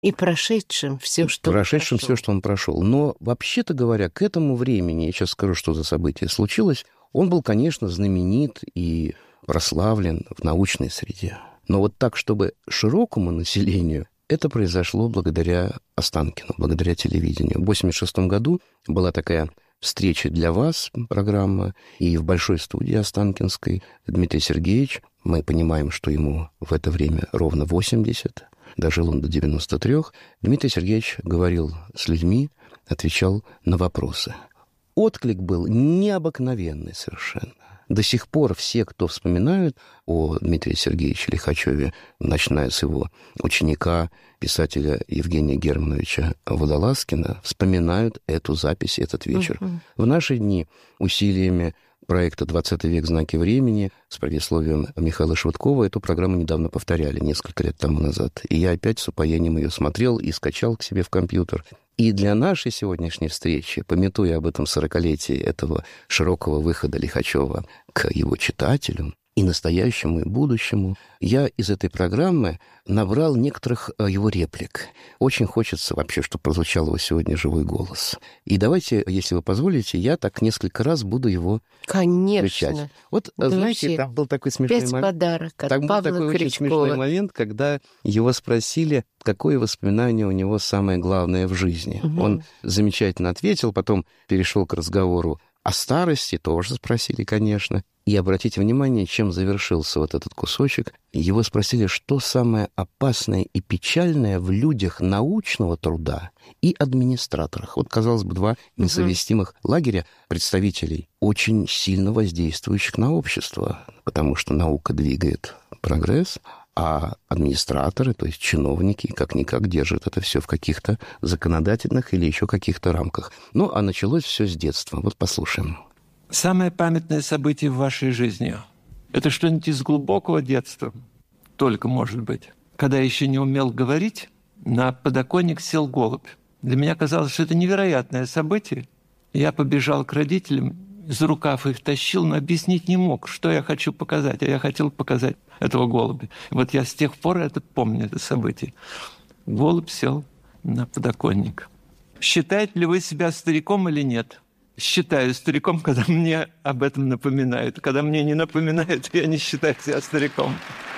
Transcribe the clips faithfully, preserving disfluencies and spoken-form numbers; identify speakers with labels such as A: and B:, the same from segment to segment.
A: И прошедшим все, что
B: Прошедшим
A: он прошел.
B: все, что он прошел. Но, вообще-то говоря, к этому времени, я сейчас скажу, что за событие случилось, он был, конечно, знаменит и прославлен в научной среде. Но вот так, чтобы широкому населению, это произошло благодаря Останкину, благодаря телевидению. В восемьдесят шестом году была такая встреча для вас, программа, и в большой студии Останкинской Дмитрий Сергеевич, мы понимаем, что ему в это время ровно восемьдесят, дожил он до девяноста трёх, Дмитрий Сергеевич говорил с людьми, отвечал на вопросы. Отклик был необыкновенный совершенно. До сих пор все, кто вспоминают о Дмитрии Сергеевиче Лихачеве, начиная с его ученика, писателя Евгения Германовича Водолазкина, вспоминают эту запись, этот вечер. Uh-huh. В наши дни усилиями проекта «двадцатый век. Знаки времени» с предисловием Михаила Швыдкова эту программу недавно повторяли, несколько лет тому назад. И я опять с упоением ее смотрел и скачал к себе в компьютер. И для нашей сегодняшней встречи, памятуя об этом сорокалетии этого широкого выхода Лихачева к его читателю, и настоящему, и будущему, я из этой программы набрал некоторых его реплик. Очень хочется вообще, чтобы прозвучал его сегодня живой голос. И давайте, если вы позволите, я так несколько раз буду его
A: Конечно.
B: включать. Вот,
A: да
B: знаете,
A: вообще,
B: там был такой смешной
A: пять
B: момент.
A: подарок от
B: Там
A: Павла
B: был такой
A: Крючкова.
B: очень смешной момент, когда его спросили, какое воспоминание у него самое главное в жизни. Угу. Он замечательно ответил, потом перешел к разговору о старости, тоже спросили, конечно. И обратите внимание, чем завершился вот этот кусочек. Его спросили, что самое опасное и печальное в людях научного труда и администраторах. Вот, казалось бы, два несовместимых uh-huh. лагеря представителей, очень сильно воздействующих на общество, потому что наука двигает прогресс, а администраторы, то есть чиновники, как-никак держат это все в каких-то законодательных или еще каких-то рамках. Ну, а началось все с детства. Вот послушаем.
C: Самое памятное событие в вашей жизни – это что-нибудь из глубокого детства, только, может быть. Когда я еще не умел говорить, на подоконник сел голубь. Для меня казалось, что это невероятное событие. Я побежал к родителям, за рукав их тащил, но объяснить не мог, что я хочу показать. А я хотел показать этого голубя. Вот я с тех пор это помню, это событие. Голубь сел на подоконник. Считаете ли вы себя стариком или нет? Считаю стариком, когда мне об этом напоминают. Когда мне не напоминают, я не считаю себя стариком.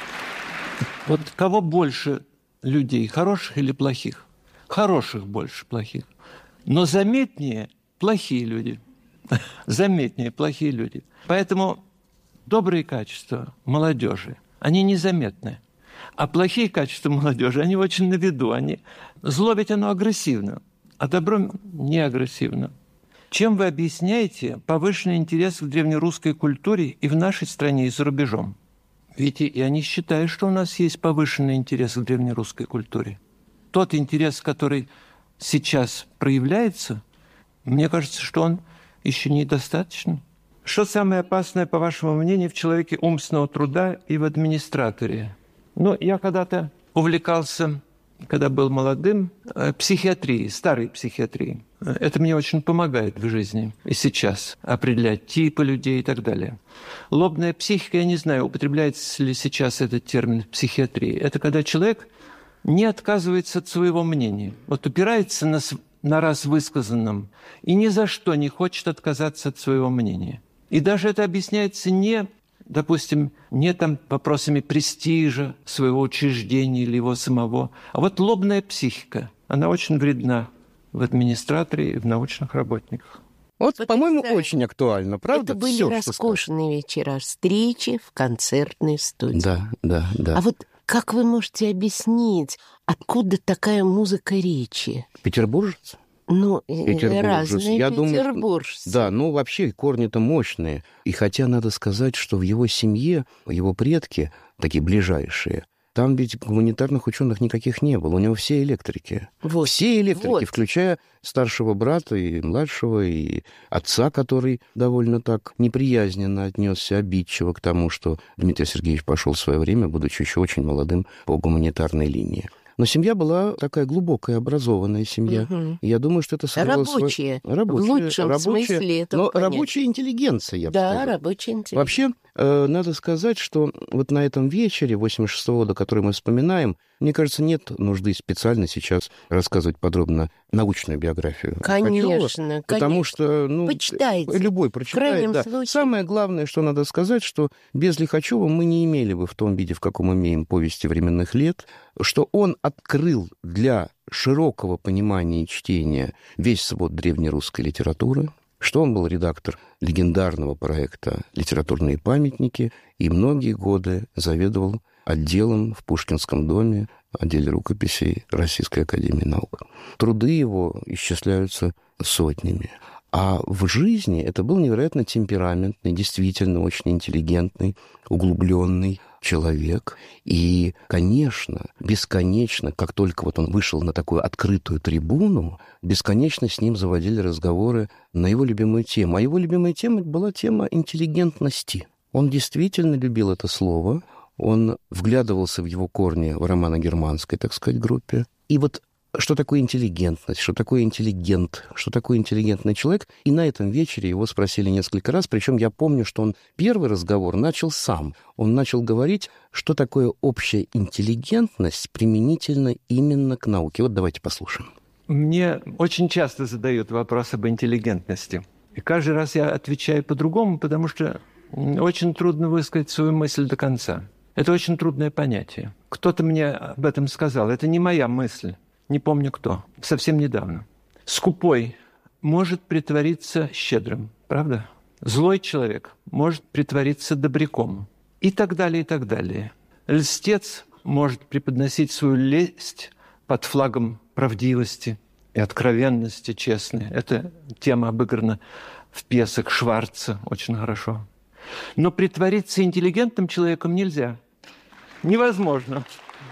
C: Вот кого больше людей, хороших или плохих? Хороших больше плохих. Но заметнее плохие люди. Заметнее плохие люди. Поэтому добрые качества молодежи, они незаметны. А плохие качества молодежи, они очень на виду. Они... Зло ведь оно агрессивно, а добро не агрессивно. Чем вы объясняете повышенный интерес к древнерусской культуре и в нашей стране, и за рубежом? Ведь я не считаю, что у нас есть повышенный интерес к древнерусской культуре. Тот интерес, который сейчас проявляется, мне кажется, что он еще недостаточно. Что самое опасное, по вашему мнению, в человеке умственного труда и в администраторе? Ну, я когда-то увлекался, когда был молодым, психиатрией, старой психиатрией. Это мне очень помогает в жизни и сейчас определять типы людей и так далее. Лобная психика, я не знаю, употребляется ли сейчас этот термин в психиатрии. Это когда человек не отказывается от своего мнения. Вот упирается на, на раз высказанном и ни за что не хочет отказаться от своего мнения. И даже это объясняется не, допустим, не там вопросами престижа своего учреждения или его самого, а вот лобная психика, она очень вредна в администраторе и в научных работниках.
B: Вот,
A: вот
B: по-моему,
A: это,
B: очень актуально, правда?
A: Это были
B: Всё,
A: роскошные вечера, встречи в концертной студии.
B: Да, да, да.
A: А вот как вы можете объяснить, откуда такая музыка речи?
B: Петербуржец?
A: Ну,
B: Петербуржец.
A: разные
B: Я
A: петербуржцы.
B: Думаю, да, ну, вообще корни-то мощные. И хотя надо сказать, что в его семье, его предки, такие ближайшие, там ведь гуманитарных ученых никаких не было. У него все электрики.
A: Вот.
B: Все электрики,
A: вот.
B: Включая старшего брата и младшего, и отца, который довольно так неприязненно отнесся, обидчиво к тому, что Дмитрий Сергеевич пошел в свое время, будучи еще очень молодым, по гуманитарной линии. Но семья была такая глубокая, образованная семья. Угу. И я думаю, что это сыграло...
A: Рабочие.
B: Свой... Рабочие.
A: В лучшем
B: рабочие,
A: смысле этого
B: Но
A: понятия.
B: Рабочая интеллигенция, я бы
A: да,
B: сказал.
A: Да, рабочая интеллигенция.
B: Вообще, э, надо сказать, что вот на этом вечере восемьдесят шестого года, который мы вспоминаем, Мне кажется, нет нужды специально сейчас рассказывать подробно научную биографию
A: Конечно,
B: Лихачёва, потому
A: конечно.
B: что ну,
A: Почитайте.
B: любой
A: В
B: прочитает.
A: крайнем
B: Да.
A: случае.
B: Самое главное, что надо сказать, что без Лихачёва мы не имели бы в том виде, в каком имеем повести временных лет, что он открыл для широкого понимания и чтения весь свод древнерусской литературы, что он был редактор легендарного проекта «Литературные памятники» и многие годы заведовал отделом в Пушкинском доме, отделе рукописей Российской академии наук. Труды его исчисляются сотнями. А в жизни это был невероятно темпераментный, действительно очень интеллигентный, углубленный человек. И, конечно, бесконечно, как только вот он вышел на такую открытую трибуну, бесконечно с ним заводили разговоры на его любимую тему. А его любимая тема была тема интеллигентности. Он действительно любил это слово, он вглядывался в его корни в романо-германской, так сказать, группе. И вот что такое интеллигентность, что такое интеллигент, что такое интеллигентный человек. И на этом вечере его спросили несколько раз, причем я помню, что он первый разговор начал сам. Он начал говорить, что такое общая интеллигентность применительно именно к науке. Вот давайте послушаем.
C: Мне очень часто задают вопрос об интеллигентности. И каждый раз я отвечаю по-другому, потому что очень трудно высказать свою мысль до конца. Это очень трудное понятие. Кто-то мне об этом сказал. Это не моя мысль. Не помню кто. Совсем недавно. Скупой может притвориться щедрым, правда? Злой человек может притвориться добряком. И так далее, и так далее. Льстец может преподносить свою лесть под флагом правдивости и откровенности честной. Эта тема обыграна в пьесах Шварца очень хорошо. Но притвориться интеллигентным человеком нельзя. Невозможно.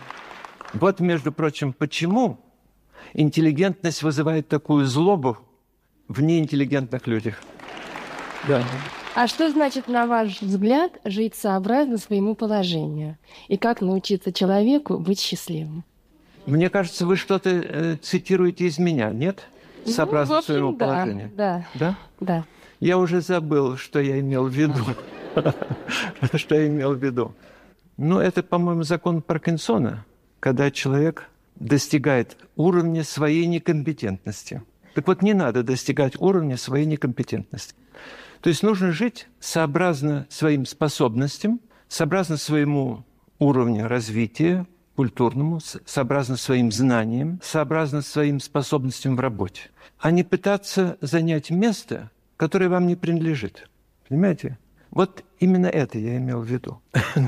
C: Вот, между прочим, почему интеллигентность вызывает такую злобу в неинтеллигентных людях. Да.
D: А что значит, на ваш взгляд, жить сообразно своему положению? И как научиться человеку быть счастливым?
C: Мне кажется, вы что-то э, цитируете из меня, нет? Сообразно
D: ну, в общем,
C: своему
D: да,
C: положению.
D: Да.
C: Да?
D: Да.
C: Я уже забыл, что я имел в виду. Что я имел в виду. Ну, это, по-моему, закон Паркинсона, когда человек достигает уровня своей некомпетентности. Так вот, не надо достигать уровня своей некомпетентности. То есть нужно жить сообразно своим способностям, сообразно своему уровню развития культурному, сообразно своим знаниям, сообразно своим способностям в работе, а не пытаться занять место, которое вам не принадлежит. Понимаете? Вот именно это я имел в виду.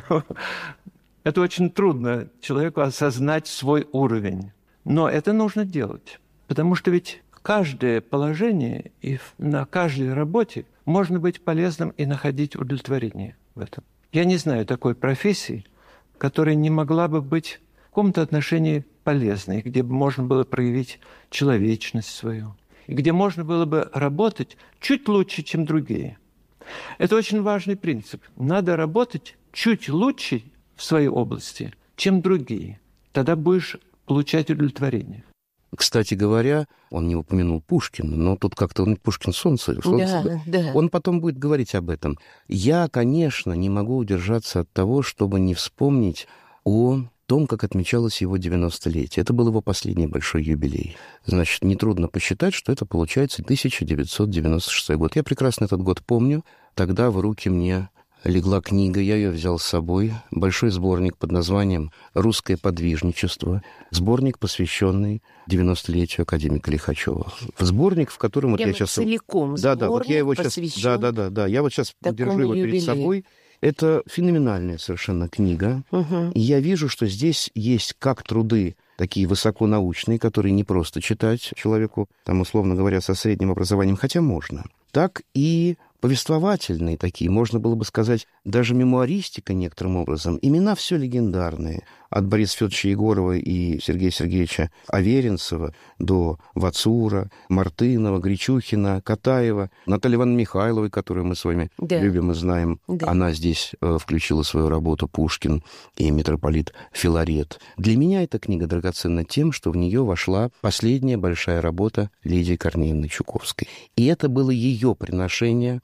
C: Это очень трудно человеку осознать свой уровень. Но это нужно делать. Потому что ведь каждое положение и на каждой работе можно быть полезным и находить удовлетворение в этом. Я не знаю такой профессии, которая не могла бы быть в каком-то отношении полезной, где бы можно было проявить человечность свою, и где можно было бы работать чуть лучше, чем другие. Это очень важный принцип. Надо работать чуть лучше в своей области, чем другие. Тогда будешь получать удовлетворение.
B: Кстати говоря, он не упомянул Пушкина, но тут как-то он Пушкин солнце. солнце
A: Да, да.
B: Он потом будет говорить об этом. Я, конечно, не могу удержаться от того, чтобы не вспомнить о том, как отмечалось его девяностолетие. Это был его последний большой юбилей. Значит, нетрудно посчитать, что это получается тысяча девятьсот девяносто шестой год. Я прекрасно этот год помню. Тогда в руки мне легла книга, я ее взял с собой, большой сборник под названием «Русское подвижничество», сборник, посвященный девяностолетию академика Лихачёва. Сборник, в котором вот
A: Прямо
B: я сейчас...
A: целиком
B: да, да, вот я его сейчас...
A: посвящен
B: Да, да, да, да, я вот сейчас держу его
A: юбилею.
B: перед собой. Это феноменальная совершенно книга.
A: Угу.
B: И я вижу, что здесь есть как труды такие высоконаучные, которые не просто читать человеку, там, условно говоря, со средним образованием, хотя можно, так и повествовательные такие, можно было бы сказать, даже мемуаристика некоторым образом. Имена все легендарные. От Бориса Федоровича Егорова и Сергея Сергеевича Аверинцева до Вацура, Мартынова, Гречухина, Катаева, Натальи Ивановны Михайловой, которую мы с вами
A: Да.
B: любим и знаем.
A: Да.
B: Она здесь э, включила свою работу «Пушкин» и митрополит Филарет. Для меня эта книга драгоценна тем, что в нее вошла последняя большая работа Лидии Корнеевны Чуковской. И это было ее приношение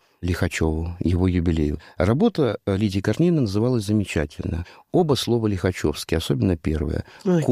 B: Лихачеву, его юбилею. Работа Лидии Корнеевны называлась замечательно. Оба слова лихачевские, особенно первое.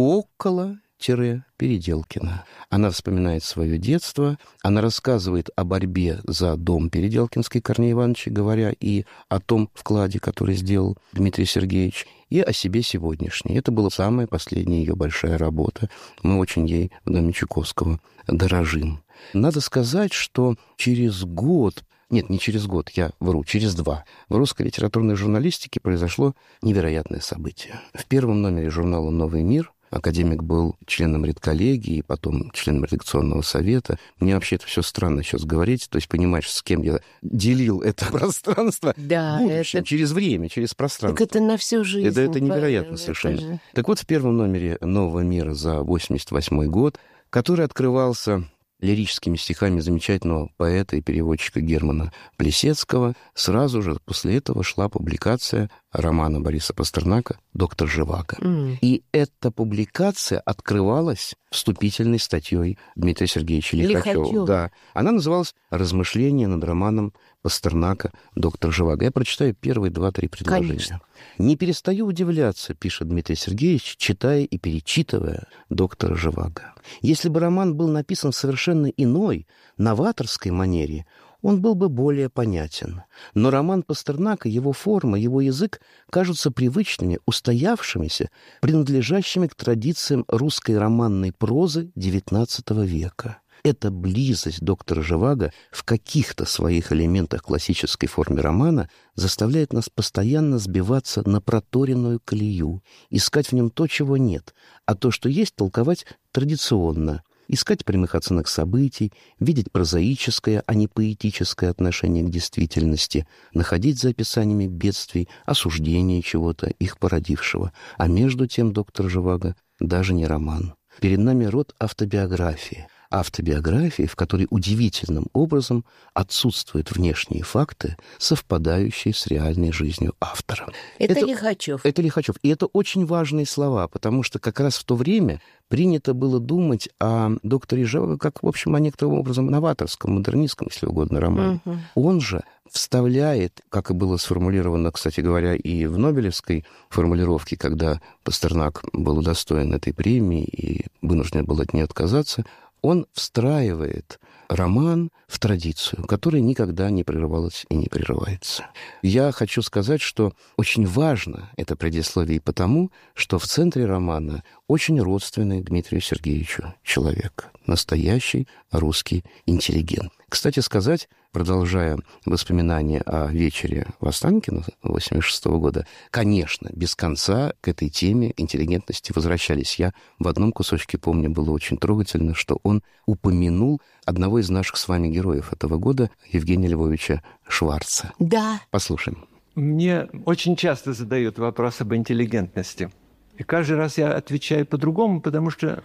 B: Кокола Переделкина. Она вспоминает свое детство, она рассказывает о борьбе за дом Переделкинской Корнея Ивановича, говоря и о том вкладе, который сделал Дмитрий Сергеевич, и о себе сегодняшней. Это была самая последняя ее большая работа. Мы очень ей в доме Чуковского дорожим. Надо сказать, что через год, нет, не через год, я вру, через два, в русской литературной журналистике произошло невероятное событие. В первом номере журнала «Новый мир» академик был членом редколлегии, потом членом редакционного совета. Мне вообще это все странно сейчас говорить, то есть понимать, с кем я делил это пространство.
A: Да,
B: будущем,
A: это...
B: через время, через пространство.
A: Так это на всю жизнь.
B: Это, это невероятно
A: это
B: совершенно.
A: же...
B: Так вот, в первом номере «Нового мира» за восемьдесят восьмой год, который открывался лирическими стихами замечательного поэта и переводчика Германа Плесецкого, сразу же после этого шла публикация романа Бориса Пастернака «Доктор Живаго». Mm. И эта публикация открывалась вступительной статьей Дмитрия Сергеевича Лихачева. Лихачев. Да. Она называлась «Размышления над романом Пастернака «Доктор Живаго». Я прочитаю первые два-три предложения. Конечно. «Не перестаю удивляться», — пишет Дмитрий Сергеевич, читая и перечитывая «Доктора Живаго». Если бы роман был написан в совершенно иной, новаторской манере, он был бы более понятен. Но роман Пастернака, его форма, его язык кажутся привычными, устоявшимися, принадлежащими к традициям русской романной прозы девятнадцатого века. Эта близость доктора Живаго в каких-то своих элементах классической формы романа заставляет нас постоянно сбиваться на проторенную колею, искать в нем то, чего нет, а то, что есть, толковать традиционно, искать прямых оценок событий, видеть прозаическое, а не поэтическое отношение к действительности, находить за описаниями бедствий осуждение чего-то, их породившего. А между тем доктор Живаго даже не роман. Перед нами род автобиографии. Автобиографии, в которой удивительным образом отсутствуют внешние факты, совпадающие с реальной жизнью автора.
A: Это, это Лихачев.
B: Это Лихачев. И это очень важные слова, потому что как раз в то время принято было думать о докторе Живаго как, в общем, о некотором образом новаторском, модернистском, если угодно, романе. Угу. Он же вставляет, как и было сформулировано, кстати говоря, и в нобелевской формулировке, когда Пастернак был удостоен этой премии и вынужден был от нее отказаться, он встраивает роман в традицию, которая никогда не прерывалась и не прерывается. Я хочу сказать, что очень важно это предисловие потому, что в центре романа очень родственный Дмитрию Сергеевичу человек, настоящий русский интеллигент. Кстати сказать, продолжая воспоминания о вечере в Останкино восемьдесят шестого года, конечно, без конца к этой теме интеллигентности возвращались. Я в одном кусочке помню, было очень трогательно, что он упомянул одного из наших с вами героев этого года, Евгения Львовича Шварца.
A: Да.
B: Послушаем.
C: Мне очень часто задают вопрос об интеллигентности. И каждый раз я отвечаю по-другому, потому что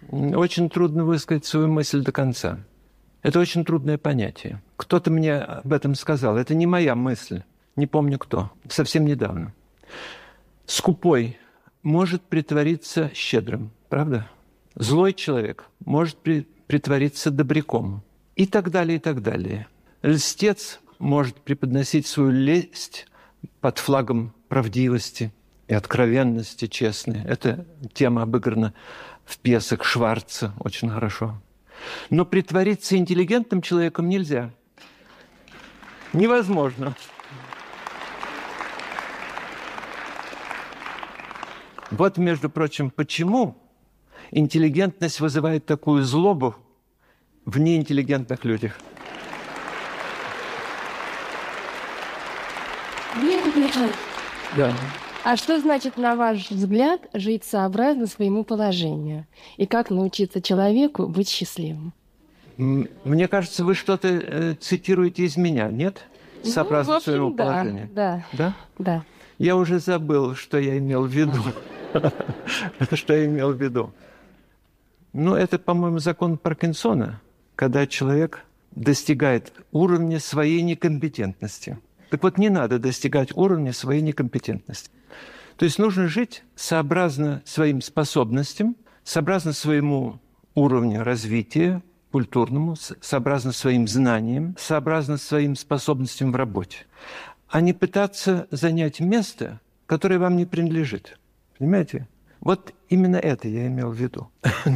C: очень трудно высказать свою мысль до конца. Это очень трудное понятие. Кто-то мне об этом сказал. Это не моя мысль. Не помню кто. Совсем недавно. Скупой может притвориться щедрым. Правда? Злой человек может при, притвориться добряком. И так далее, и так далее. Льстец может преподносить свою лесть под флагом правдивости и откровенности честной. Эта тема обыграна в пьесах Шварца очень хорошо. Но притвориться интеллигентным человеком нельзя. Невозможно. Вот, между прочим, почему интеллигентность вызывает такую злобу в неинтеллигентных людях.
D: Да. А что значит, на ваш взгляд, жить сообразно своему положению? И как научиться человеку быть счастливым?
C: Мне кажется, вы что-то э, цитируете из меня, нет? Сообразно ну, общем, своему
D: да,
C: положению.
D: Да,
C: да.
D: Да.
C: Я уже забыл, что я имел в виду. Это что я имел в виду. Ну, это, по-моему, закон Паркинсона, когда человек достигает уровня своей некомпетентности. Так вот, не надо достигать уровня своей некомпетентности. То есть нужно жить сообразно своим способностям, сообразно своему уровню развития, культурному, сообразно своим знаниям, сообразно своим способностям в работе, а не пытаться занять место, которое вам не принадлежит. Понимаете? Вот именно это я имел в виду.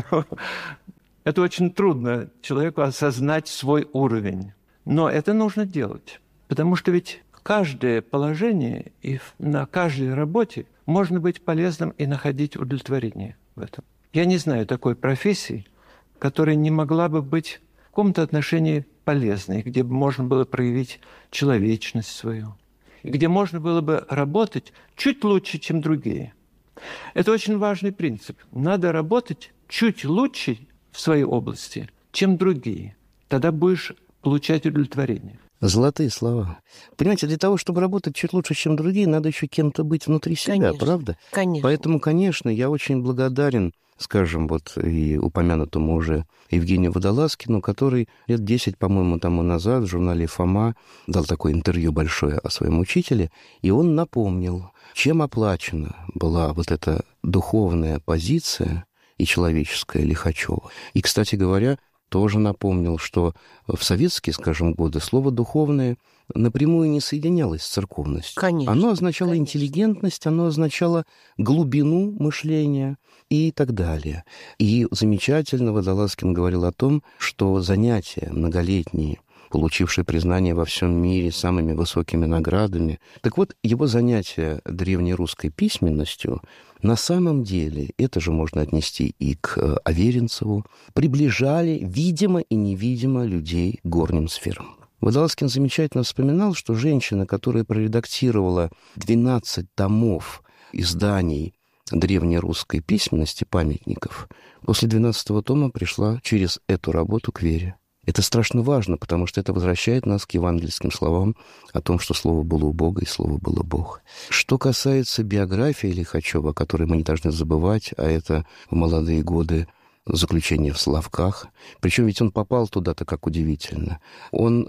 C: Это очень трудно человеку осознать свой уровень. Но это нужно делать. Потому что ведь каждое положение и на каждой работе можно быть полезным и находить удовлетворение в этом. Я не знаю такой профессии, которая не могла бы быть в каком-то отношении полезной, где бы можно было проявить человечность свою, и где можно было бы работать чуть лучше, чем другие. Это очень важный принцип. Надо работать чуть лучше в своей области, чем другие. Тогда будешь получать удовлетворение.
B: Золотые слова. Понимаете, для того, чтобы работать чуть лучше, чем другие, надо еще кем-то быть внутри себя,
A: Конечно,
B: правда?
A: Конечно.
B: Поэтому, конечно, я очень благодарен, скажем, вот и упомянутому уже Евгению Водолазкину, который лет десять, по-моему, тому назад в журнале «Фома» дал такое интервью большое о своем учителе, и он напомнил, чем оплачена была вот эта духовная позиция и человеческая Лихачева. И, кстати говоря, тоже напомнил, что в советские, скажем, годы слово «духовное» напрямую не соединялось с церковностью.
A: Конечно,
B: оно означало
A: конечно.
B: интеллигентность, оно означало глубину мышления и так далее. И замечательно Водолазкин говорил о том, что занятия многолетние, получившие признание во всем мире самыми высокими наградами. Так вот, его занятия древнерусской письменностью на самом деле, это же можно отнести и к Аверинцеву, приближали, видимо и невидимо, людей к горним сферам. Водолазкин замечательно вспоминал, что женщина, которая проредактировала двенадцать томов изданий древнерусской письменности, памятников, после двенадцатого тома пришла через эту работу к вере. Это страшно важно, потому что это возвращает нас к евангельским словам о том, что слово было у Бога, и слово было Бог. Что касается биографии Лихачева, о которой мы не должны забывать, а это в молодые годы заключение в Славках. Причем ведь он попал туда-то, как удивительно. Он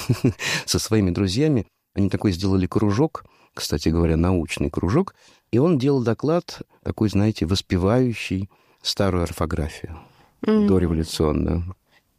B: со своими друзьями, они такой сделали кружок, кстати говоря, научный кружок, и он делал доклад такой, знаете, воспевающий старую орфографию, mm-hmm. дореволюционную.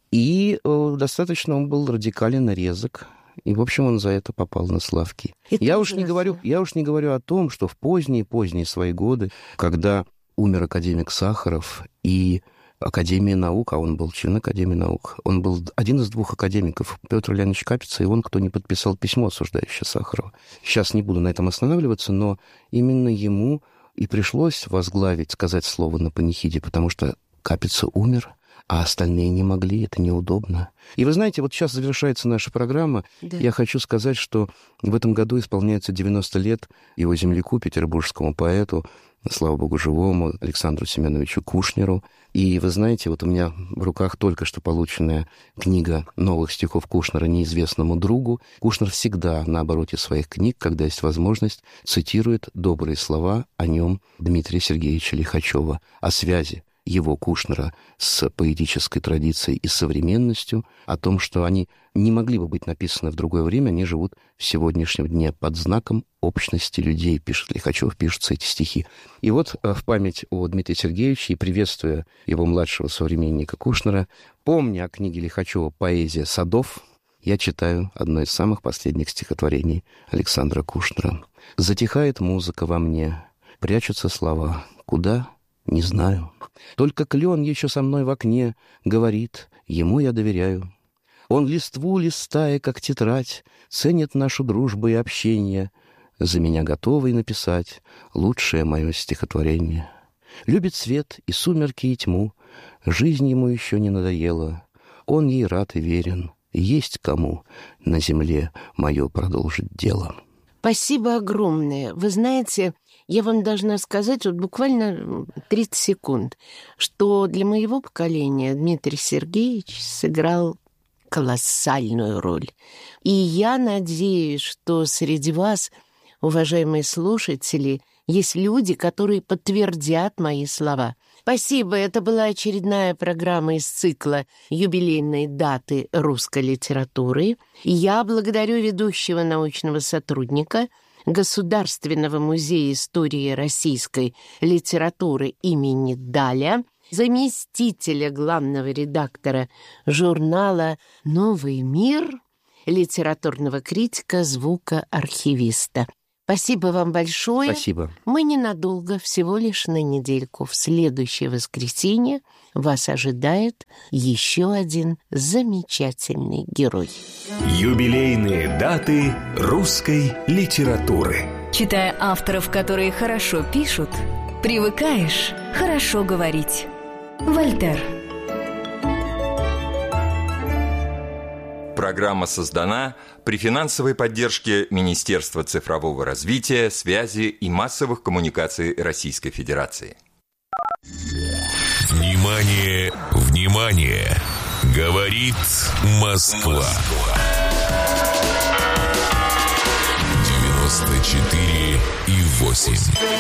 B: И э, достаточно он был радикален, резок. И, в общем, он за это попал на Славки. Я уж, не говорю, я уж не говорю о том, что в поздние-поздние свои годы, когда умер академик Сахаров и Академия наук, а он был член Академии наук, он был один из двух академиков, Петр Леонидович Капица, и он, кто не подписал письмо, осуждающее Сахарова. Сейчас не буду на этом останавливаться, но именно ему и пришлось возглавить, сказать слово на панихиде, потому что Капица умер, а остальные не могли, это неудобно. И вы знаете, вот сейчас завершается наша программа. Да. Я хочу сказать, что в этом году исполняется девяносто лет его земляку, петербургскому поэту, слава богу, живому, Александру Семеновичу Кушнеру. И вы знаете, вот у меня в руках только что полученная книга новых стихов Кушнера «Неизвестному другу». Кушнер всегда на обороте своих книг, когда есть возможность, цитирует добрые слова о нем Дмитрия Сергеевича Лихачева, о связи его, Кушнера, с поэтической традицией и современностью, о том, что они не могли бы быть написаны в другое время, они живут в сегодняшнем дне под знаком общности людей, пишет Лихачев, пишутся эти стихи. И вот в память о Дмитрии Сергеевиче и приветствуя его младшего современника Кушнера, помня о книге Лихачева «Поэзия садов», я читаю одно из самых последних стихотворений Александра Кушнера. «Затихает музыка во мне, прячутся слова. Куда? Не знаю. Только клен еще со мной в окне говорит, ему я доверяю. Он листву листая, как тетрадь, ценит нашу дружбу и общение, за меня готовый написать лучшее мое стихотворение. Любит свет и сумерки, и тьму, жизнь ему еще не надоела, он ей рад и верен, есть кому на земле мое продолжить дело».
A: Спасибо огромное. Вы знаете, я вам должна сказать, вот буквально тридцать секунд, что для моего поколения Дмитрий Сергеевич сыграл колоссальную роль. И я надеюсь, что среди вас, уважаемые слушатели, есть люди, которые подтвердят мои слова. Спасибо. Это была очередная программа из цикла «Юбилейные даты русской литературы». И я благодарю ведущего научного сотрудника Государственного музея истории российской литературы имени Даля заместителя главного редактора журнала «Новый мир», литературного критика, звукоархивиста. Спасибо вам большое.
B: Спасибо.
A: Мы ненадолго, всего лишь на недельку. В следующее воскресенье вас ожидает еще один замечательный герой.
E: Юбилейные даты русской литературы.
F: Читая авторов, которые хорошо пишут, привыкаешь хорошо говорить. Вольтер.
G: Программа создана при финансовой поддержке Министерства цифрового развития, связи и массовых коммуникаций Российской Федерации.
E: Внимание, внимание! Говорит Москва. девяносто четыре и восемь.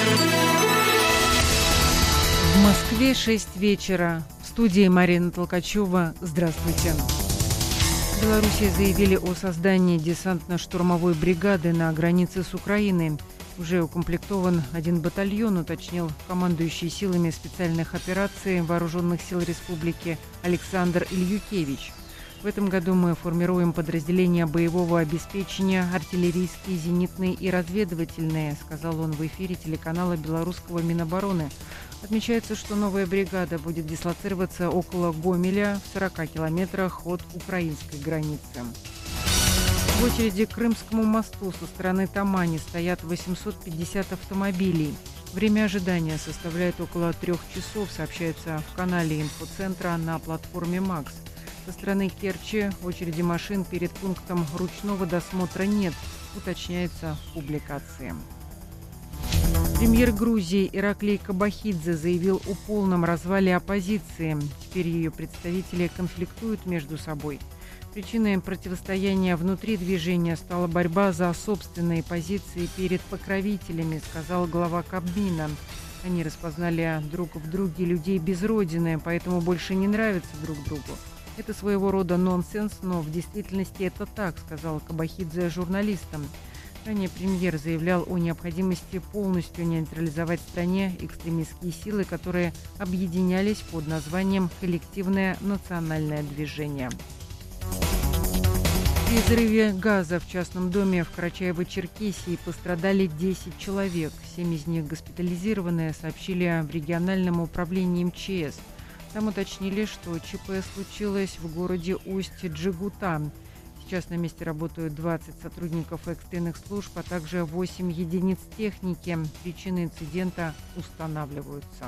H: В Москве шесть вечера. В студии Марина Толкачева. Здравствуйте. В Беларуси заявили о создании десантно-штурмовой бригады на границе с Украиной. Уже укомплектован один батальон, уточнил командующий силами специальных операций Вооруженных сил Республики Александр Ильюкевич. В этом году мы формируем подразделения боевого обеспечения, артиллерийские, зенитные и разведывательные, сказал он в эфире телеканала белорусского Минобороны. Отмечается, что новая бригада будет дислоцироваться около Гомеля, в сорока километрах от украинской границы. В очереди к Крымскому мосту со стороны Тамани стоят восемьсот пятьдесят автомобилей. Время ожидания составляет около трех часов, сообщается в канале инфоцентра на платформе «Макс». Со стороны Керчи очереди машин перед пунктом ручного досмотра нет, уточняется в публикации. Премьер Грузии Ираклий Кабахидзе заявил о полном развале оппозиции. Теперь ее представители конфликтуют между собой. Причиной противостояния внутри движения стала борьба за собственные позиции перед покровителями, сказал глава Кабмина. Они распознали друг в друге людей без родины, поэтому больше не нравятся друг другу. Это своего рода нонсенс, но в действительности это так, сказал Кабахидзе журналистам. Ранее премьер заявлял о необходимости полностью нейтрализовать в стране экстремистские силы, которые объединялись под названием «Коллективное национальное движение». При взрыве газа в частном доме в Карачаево-Черкесии пострадали десять человек. Семь из них госпитализированы, сообщили в региональном управлении эм че эс. Там уточнили, что ЧП случилось в городе Усть-Джигута. Сейчас на месте работают двадцать сотрудников экстренных служб, а также восемь единиц техники. Причины инцидента устанавливаются.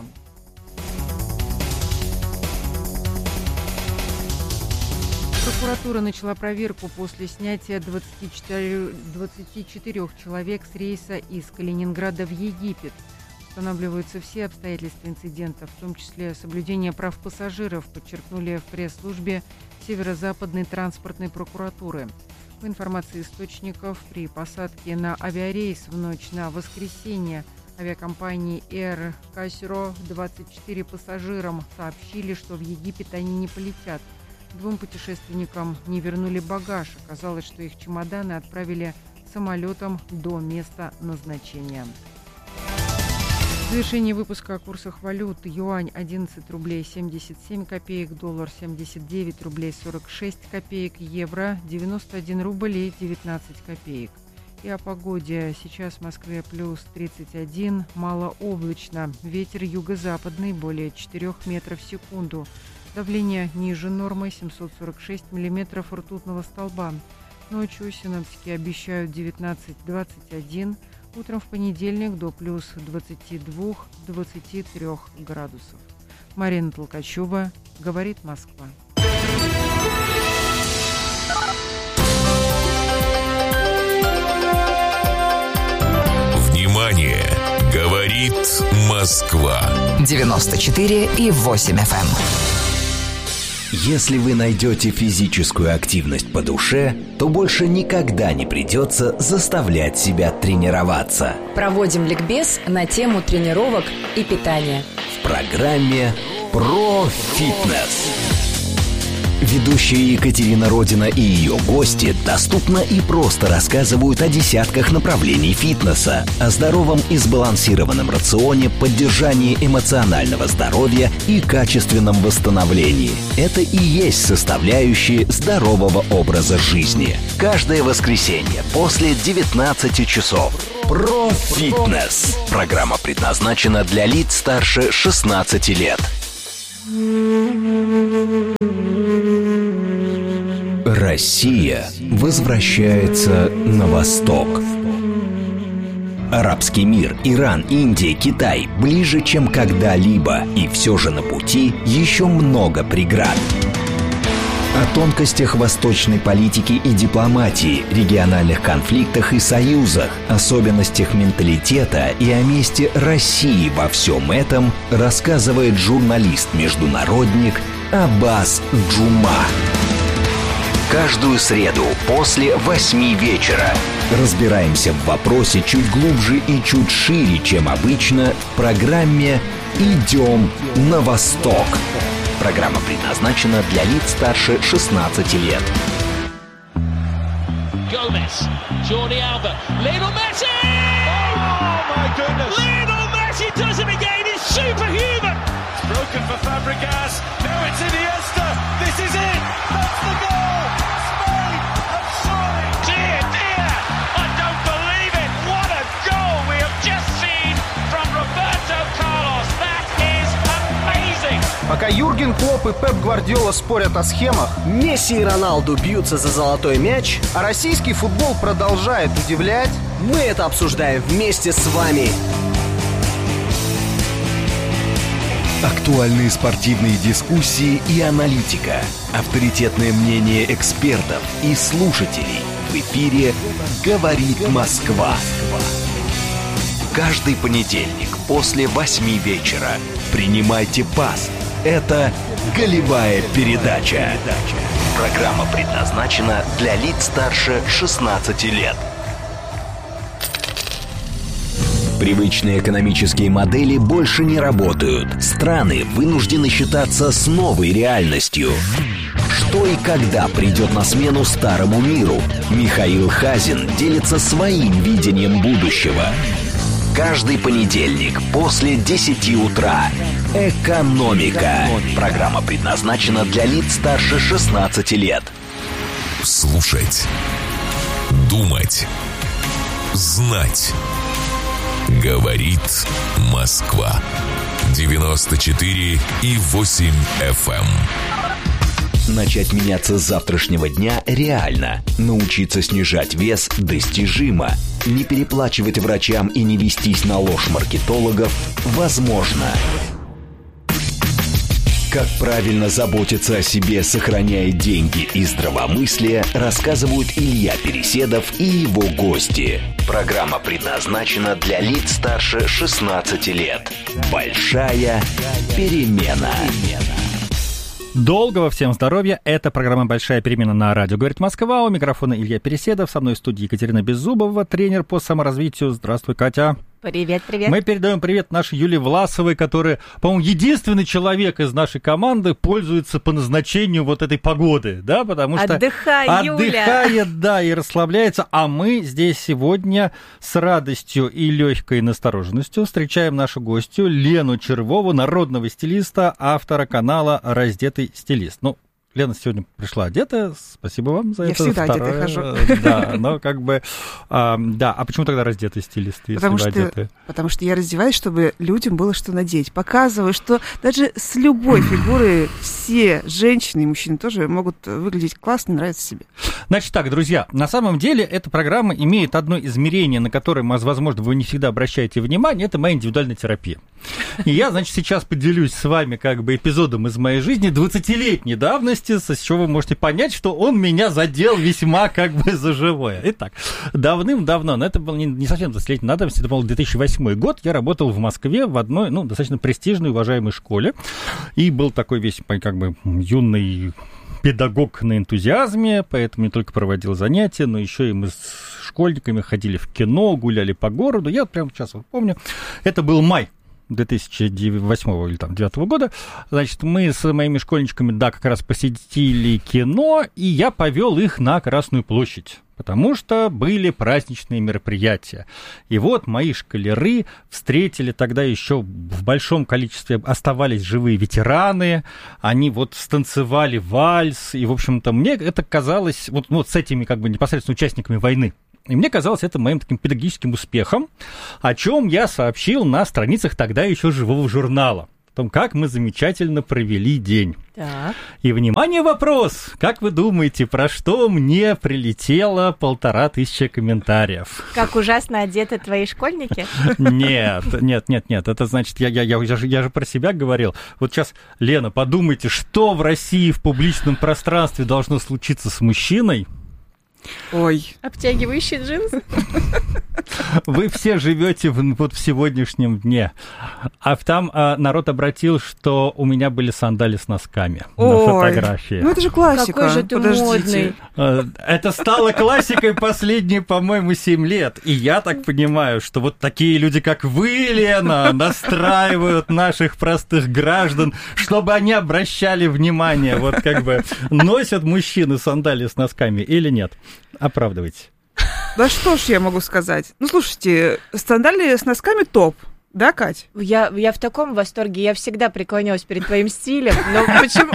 H: Прокуратура начала проверку после снятия двадцати четырёх человек с рейса из Калининграда в Египет. Устанавливаются все обстоятельства инцидента, в том числе соблюдение прав пассажиров, подчеркнули в пресс-службе Северо-Западной транспортной прокуратуры. По информации источников, при посадке на авиарейс в ночь на воскресенье авиакомпании Air Cairo двадцать четыре пассажирам сообщили, что в Египет они не полетят. Двум путешественникам не вернули багаж. Оказалось, что их чемоданы отправили самолетом до места назначения. В завершении выпуска о курсах валют. Юань одиннадцать рублей семьдесят семь копеек, доллар семьдесят девять рублей сорок шесть копеек, евро девяносто один рубль и девятнадцать копеек. И о погоде. Сейчас в Москве плюс тридцать один, малооблачно. Ветер юго-западный более четырёх метров в секунду. Давление ниже нормы семьсот сорок шесть миллиметров ртутного столба. Ночью синоптики обещают девятнадцать двадцать один, утром в понедельник до плюс двадцати двух - двадцати трёх градусов. Марина Толкачева, говорит Москва.
E: Внимание! Говорит Москва.
I: девяносто четыре и восемь эф эм.
J: Если вы найдете физическую активность по душе, то больше никогда не придется заставлять себя тренироваться.
F: Проводим ликбез на тему тренировок и питания.
J: В программе «Про фитнес». Ведущие Екатерина Родина и ее гости доступно и просто рассказывают о десятках направлений фитнеса, о здоровом и сбалансированном рационе, поддержании эмоционального здоровья и качественном восстановлении. Это и есть составляющие здорового образа жизни. Каждое воскресенье после девятнадцати часов. Про фитнес. Программа предназначена для лиц старше шестнадцати лет. Россия возвращается на восток. Арабский мир, Иран, Индия, Китай ближе, чем когда-либо, и все же на пути еще много преград. О тонкостях восточной политики и дипломатии, региональных конфликтах и союзах, особенностях менталитета и о месте России во всем этом рассказывает журналист-международник Аббас Джума. Каждую среду после восьми вечера разбираемся в вопросе чуть глубже и чуть шире, чем обычно, в программе «Идем на восток». Программа предназначена для лиц старше шестнадцати лет.
K: Gomez, Jordi Alba, Lionel Messi! Oh my goodness! Lionel Messi does it again. He's superhuman. It's broken for Fabregas. Now it's Iniesta. This is it. That's the goal. Spain have soared. Dear, dear, I don't believe it. What a goal we have just seen from Roberto Carlos. That is amazing.
L: Пока Юрген Клопп и Пеп Гвардиола спорят о схемах, Месси и Роналду бьются за золотой мяч, а российский футбол продолжает удивлять, мы это обсуждаем вместе с вами.
J: Актуальные спортивные дискуссии и аналитика, авторитетное мнение экспертов и слушателей. В эфире «Говорит Москва». Каждый понедельник после восьми вечера принимайте пас. Это «Голевая передача». Программа предназначена для лиц старше шестнадцати лет. Привычные экономические модели больше не работают. Страны вынуждены считаться с новой реальностью. Что и когда придет на смену старому миру? Михаил Хазин делится своим видением будущего. Каждый понедельник после десяти утра. «Экономика». Программа предназначена для лиц старше шестнадцати лет.
E: Слушать. Думать. Знать. Говорит Москва. девяносто четыре и восемь эф эм.
J: Начать меняться с завтрашнего дня реально. Научиться снижать вес достижимо. Не переплачивать врачам и не вестись на ложь маркетологов возможно. Как правильно заботиться о себе, сохраняя деньги и здравомыслие, рассказывают Илья Переседов и его гости. Программа предназначена для лиц старше шестнадцати лет. Большая перемена.
M: Долгого всем здоровья. Это программа «Большая перемена» на радио «Говорит Москва». У микрофона Илья Переседов. Со мной в студии Екатерина Беззубова, тренер по саморазвитию. Здравствуй, Катя.
N: Привет, привет.
M: Мы передаем привет нашей Юлии Власовой, которая, по-моему, единственный человек из нашей команды пользуется по назначению вот этой погоды, да, потому что...
N: Отдыхай, Юля.
M: Отдыхает, да, и расслабляется. А мы здесь сегодня с радостью и легкой настороженностью встречаем нашу гостью Лену Червову, народного стилиста, автора канала «Раздетый стилист». Ну, Лена сегодня пришла одетая, спасибо вам за
N: Я
M: это.
N: Я всегда
M: Второе,
N: одетая хожу.
M: Да, но как бы, а, да, а почему тогда раздетый стилист, если
N: потому
M: вы
N: что,
M: одетые?
N: Потому что я раздеваюсь, чтобы людям было что надеть. Показываю, что даже с любой фигурой все женщины и мужчины тоже могут выглядеть классно, нравиться себе.
M: Значит так, друзья, на самом деле эта программа имеет одно измерение, на которое, возможно, вы не всегда обращаете внимание, это моя индивидуальная терапия. И я, значит, сейчас поделюсь с вами как бы эпизодом из моей жизни двадцатилетней давности, с чего вы можете понять, что он меня задел весьма как бы за живое. Итак, давным-давно, но это был не, не совсем двадцатилетней давности, это был две тысячи восьмой год, я работал в Москве в одной, ну, достаточно престижной, уважаемой школе, и был такой весь, как бы, юный педагог на энтузиазме, поэтому не только проводил занятия, но еще и мы с школьниками ходили в кино, гуляли по городу. Я вот прямо сейчас вот помню, это был май две тысячи восьмого или там, две тысячи девятого года, значит, мы с моими школьничками, да, как раз посетили кино, и я повел их на Красную площадь, потому что были праздничные мероприятия. И вот мои школяры встретили тогда еще в большом количестве, оставались живые ветераны, они вот станцевали вальс, и, в общем-то, мне это казалось вот, вот с этими как бы непосредственно участниками войны. И мне казалось это моим таким педагогическим успехом, о чем я сообщил на страницах тогда еще живого журнала. О том, как мы замечательно провели день.
O: Так.
M: И, внимание, вопрос. Как вы думаете, про что мне прилетело полтора тысячи комментариев?
O: Как ужасно одеты твои школьники?
M: Нет, нет, нет, нет. Это значит, я, я, я, я, же, я же про себя говорил. Вот сейчас, Лена, подумайте, что в России в публичном пространстве должно случиться с мужчиной?
N: Ой.
O: Обтягивающие джинсы?
M: Вы все живете в, вот в сегодняшнем дне. А там а, народ обратил, что у меня были сандали с носками. Ой, на фотографии.
N: Ну это же классика.
O: Какой же ты
N: Подождите.
O: модный.
M: Это стало классикой последние, по-моему, семь лет. И я так понимаю, что вот такие люди, как вы, Лена, настраивают наших простых граждан, чтобы они обращали внимание. Вот как бы носят мужчины сандали с носками или нет? Оправдывайте.
N: Да что ж я могу сказать? Ну, слушайте, сандали с носками топ. Да, Кать?
O: Я, я в таком восторге. Я всегда преклонялась перед твоим стилем. Но почему?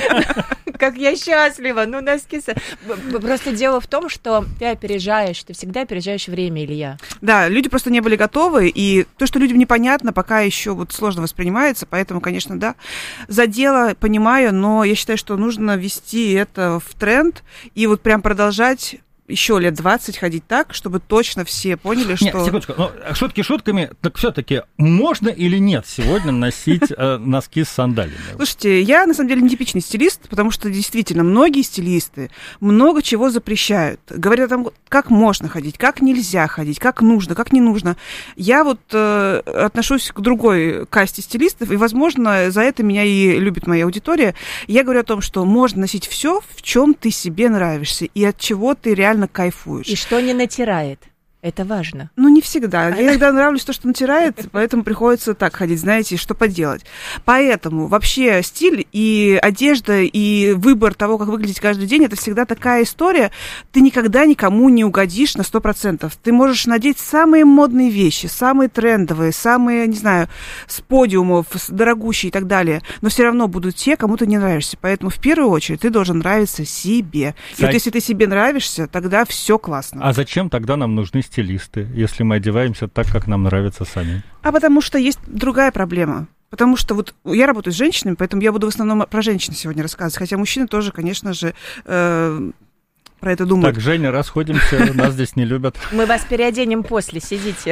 O: Как я счастлива. Ну, носки... Просто дело в том, что ты опережаешь. Ты всегда опережаешь время, Илья.
N: Да, люди просто не были готовы. И то, что людям непонятно, пока еще вот сложно воспринимается. Поэтому, конечно, да, за дело понимаю. Но я считаю, что нужно ввести это в тренд. И вот прям продолжать... еще лет двадцать ходить так, чтобы точно все поняли, что...
M: Нет, секундочку, но шутки шутками, так все-таки можно или нет сегодня носить э, носки с сандалями?
N: Слушайте, я на самом деле не типичный стилист, потому что действительно многие стилисты много чего запрещают. Говорят о том, как можно ходить, как нельзя ходить, как нужно, как не нужно. Я вот э, отношусь к другой касте стилистов, и, возможно, за это меня и любит моя аудитория. Я говорю о том, что можно носить все, в чем ты себе нравишься, и от чего ты реально кайфуешь.
O: И что не натирает. Это важно.
N: Ну, не всегда. Я иногда нравлюсь то, что натирает, поэтому приходится так ходить, знаете, что поделать. Поэтому вообще стиль и одежда, и выбор того, как выглядеть каждый день, это всегда такая история. Ты никогда никому не угодишь на сто процентов. Ты можешь надеть самые модные вещи, самые трендовые, самые, не знаю, с подиумов, с дорогущие и так далее. Но все равно будут те, кому ты не нравишься. Поэтому в первую очередь ты должен нравиться себе. И вот если ты себе нравишься, тогда все классно.
M: А зачем тогда нам нужны стилисты, если мы одеваемся так, как нам нравится сами?
N: А потому что есть другая проблема. Потому что вот я работаю с женщинами, поэтому я буду в основном про женщин сегодня рассказывать. Хотя мужчины тоже, конечно же, э, про это думают.
M: Так, Женя, расходимся, нас здесь не любят.
O: Мы вас переоденем после, сидите.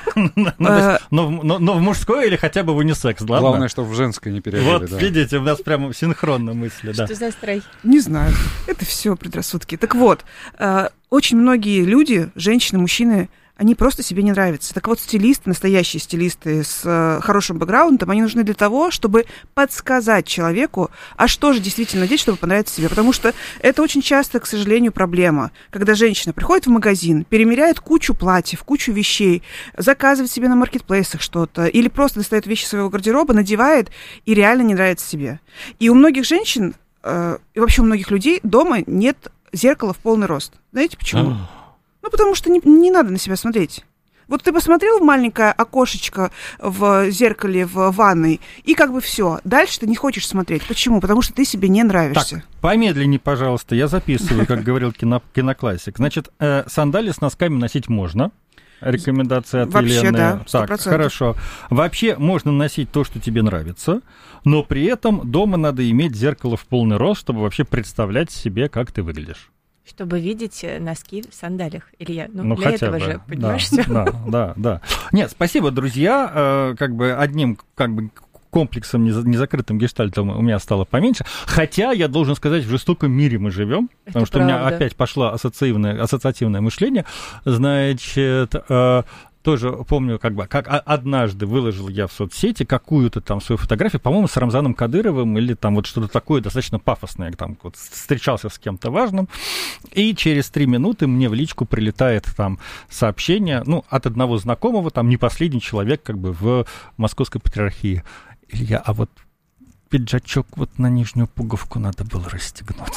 M: Но в мужской или хотя бы в унисекс, ладно?
P: Главное, что в женской не переодели.
M: Вот, видите, у нас прямо синхронно мысли.
O: Что за строй?
N: Не знаю. Это все предрассудки. Так вот, очень многие люди, женщины, мужчины, они просто себе не нравятся. Так вот, стилисты, настоящие стилисты с э, хорошим бэкграундом, они нужны для того, чтобы подсказать человеку, а что же действительно надеть, чтобы понравиться себе. Потому что это очень часто, к сожалению, проблема. Когда женщина приходит в магазин, перемеряет кучу платьев, кучу вещей, заказывает себе на маркетплейсах что-то, или просто достает вещи своего гардероба, надевает и реально не нравится себе. И у многих женщин, э, и вообще у многих людей дома нет зеркала в полный рост. Знаете почему? Ну, потому что не, не надо на себя смотреть. Вот ты посмотрел в маленькое окошечко в зеркале в ванной, и как бы все. Дальше ты не хочешь смотреть. Почему? Потому что ты себе не нравишься.
M: Так, помедленнее, пожалуйста, я записываю, как говорил кино, киноклассик. Значит, э, сандали с носками носить можно. Рекомендация от
N: Вообще,
M: Елены.
N: Да, сто процентов.
M: Так, хорошо. Вообще можно носить то, что тебе нравится, но при этом дома надо иметь зеркало в полный рост, чтобы вообще представлять себе, как ты выглядишь.
O: Чтобы видеть носки в сандалиях, Илья. Ну,
M: ну
O: для
M: хотя
O: этого
M: бы.
O: же, понимаешь?
M: Да, да, да, да. Нет, спасибо, друзья. Э, как бы одним как бы комплексом, незакрытым гештальтом у меня стало поменьше. Хотя, я должен сказать, в жестоком мире мы живем, потому
O: Это
M: что
O: правда.
M: У меня опять пошло ассоциативное, ассоциативное мышление. Значит, э, тоже помню, как бы, как однажды выложил я в соцсети какую-то там свою фотографию, по-моему, с Рамзаном Кадыровым или там вот что-то такое достаточно пафосное, там вот встречался с кем-то важным, и через три минуты мне в личку прилетает там сообщение, ну, от одного знакомого, там не последний человек как бы в Московской патриархии. Илья, а вот пиджачок вот на нижнюю пуговку надо было расстегнуть.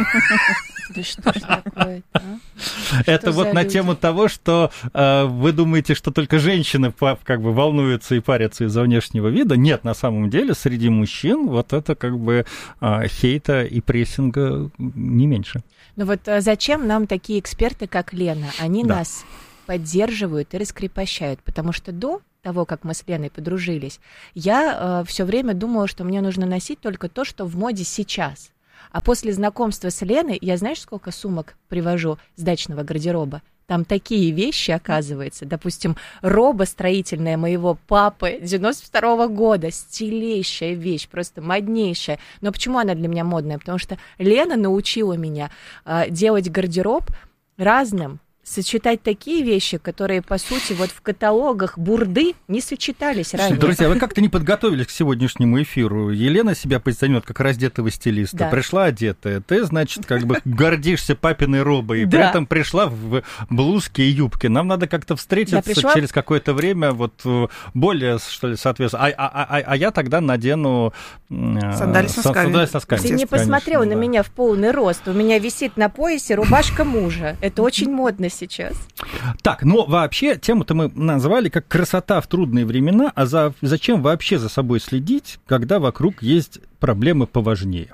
O: Да что ж такое?
M: Это вот на тему того, что э, вы думаете, что только женщины как бы волнуются и парятся из-за внешнего вида. Нет, на самом деле среди мужчин вот это как бы э, хейта и прессинга не меньше.
O: Ну вот зачем нам такие эксперты, как Лена? Они да. нас поддерживают и раскрепощают, потому что до того, как мы с Леной подружились, я э, все время думала, что мне нужно носить только то, что в моде сейчас. А после знакомства с Леной, я знаешь, сколько сумок привожу с дачного гардероба? Там такие вещи, оказывается. Допустим, роба строительная моего папы девяносто второго года. Стилейшая вещь, просто моднейшая. Но почему она для меня модная? Потому что Лена научила меня э, делать гардероб разным, сочетать такие вещи, которые, по сути, вот в каталогах бурды не сочетались ранее.
M: Друзья, вы как-то не подготовились к сегодняшнему эфиру. Елена себя позиционирует как раздетого стилиста. Да. Пришла одетая. Ты, значит, как бы гордишься папиной робой, и при этом пришла в блузке и юбке. Нам надо как-то встретиться пришла... через какое-то время, вот более, что ли, соответственно. А, а, а, а я тогда надену
N: сандали с носками. Сандали с носками.
O: Ты не посмотрел конечно, на да. меня в полный рост. У меня висит на поясе рубашка мужа. Это очень модно сейчас.
M: Так, но вообще тему-то мы назвали как «Красота в трудные времена», а за, зачем вообще за собой следить, когда вокруг есть проблемы поважнее?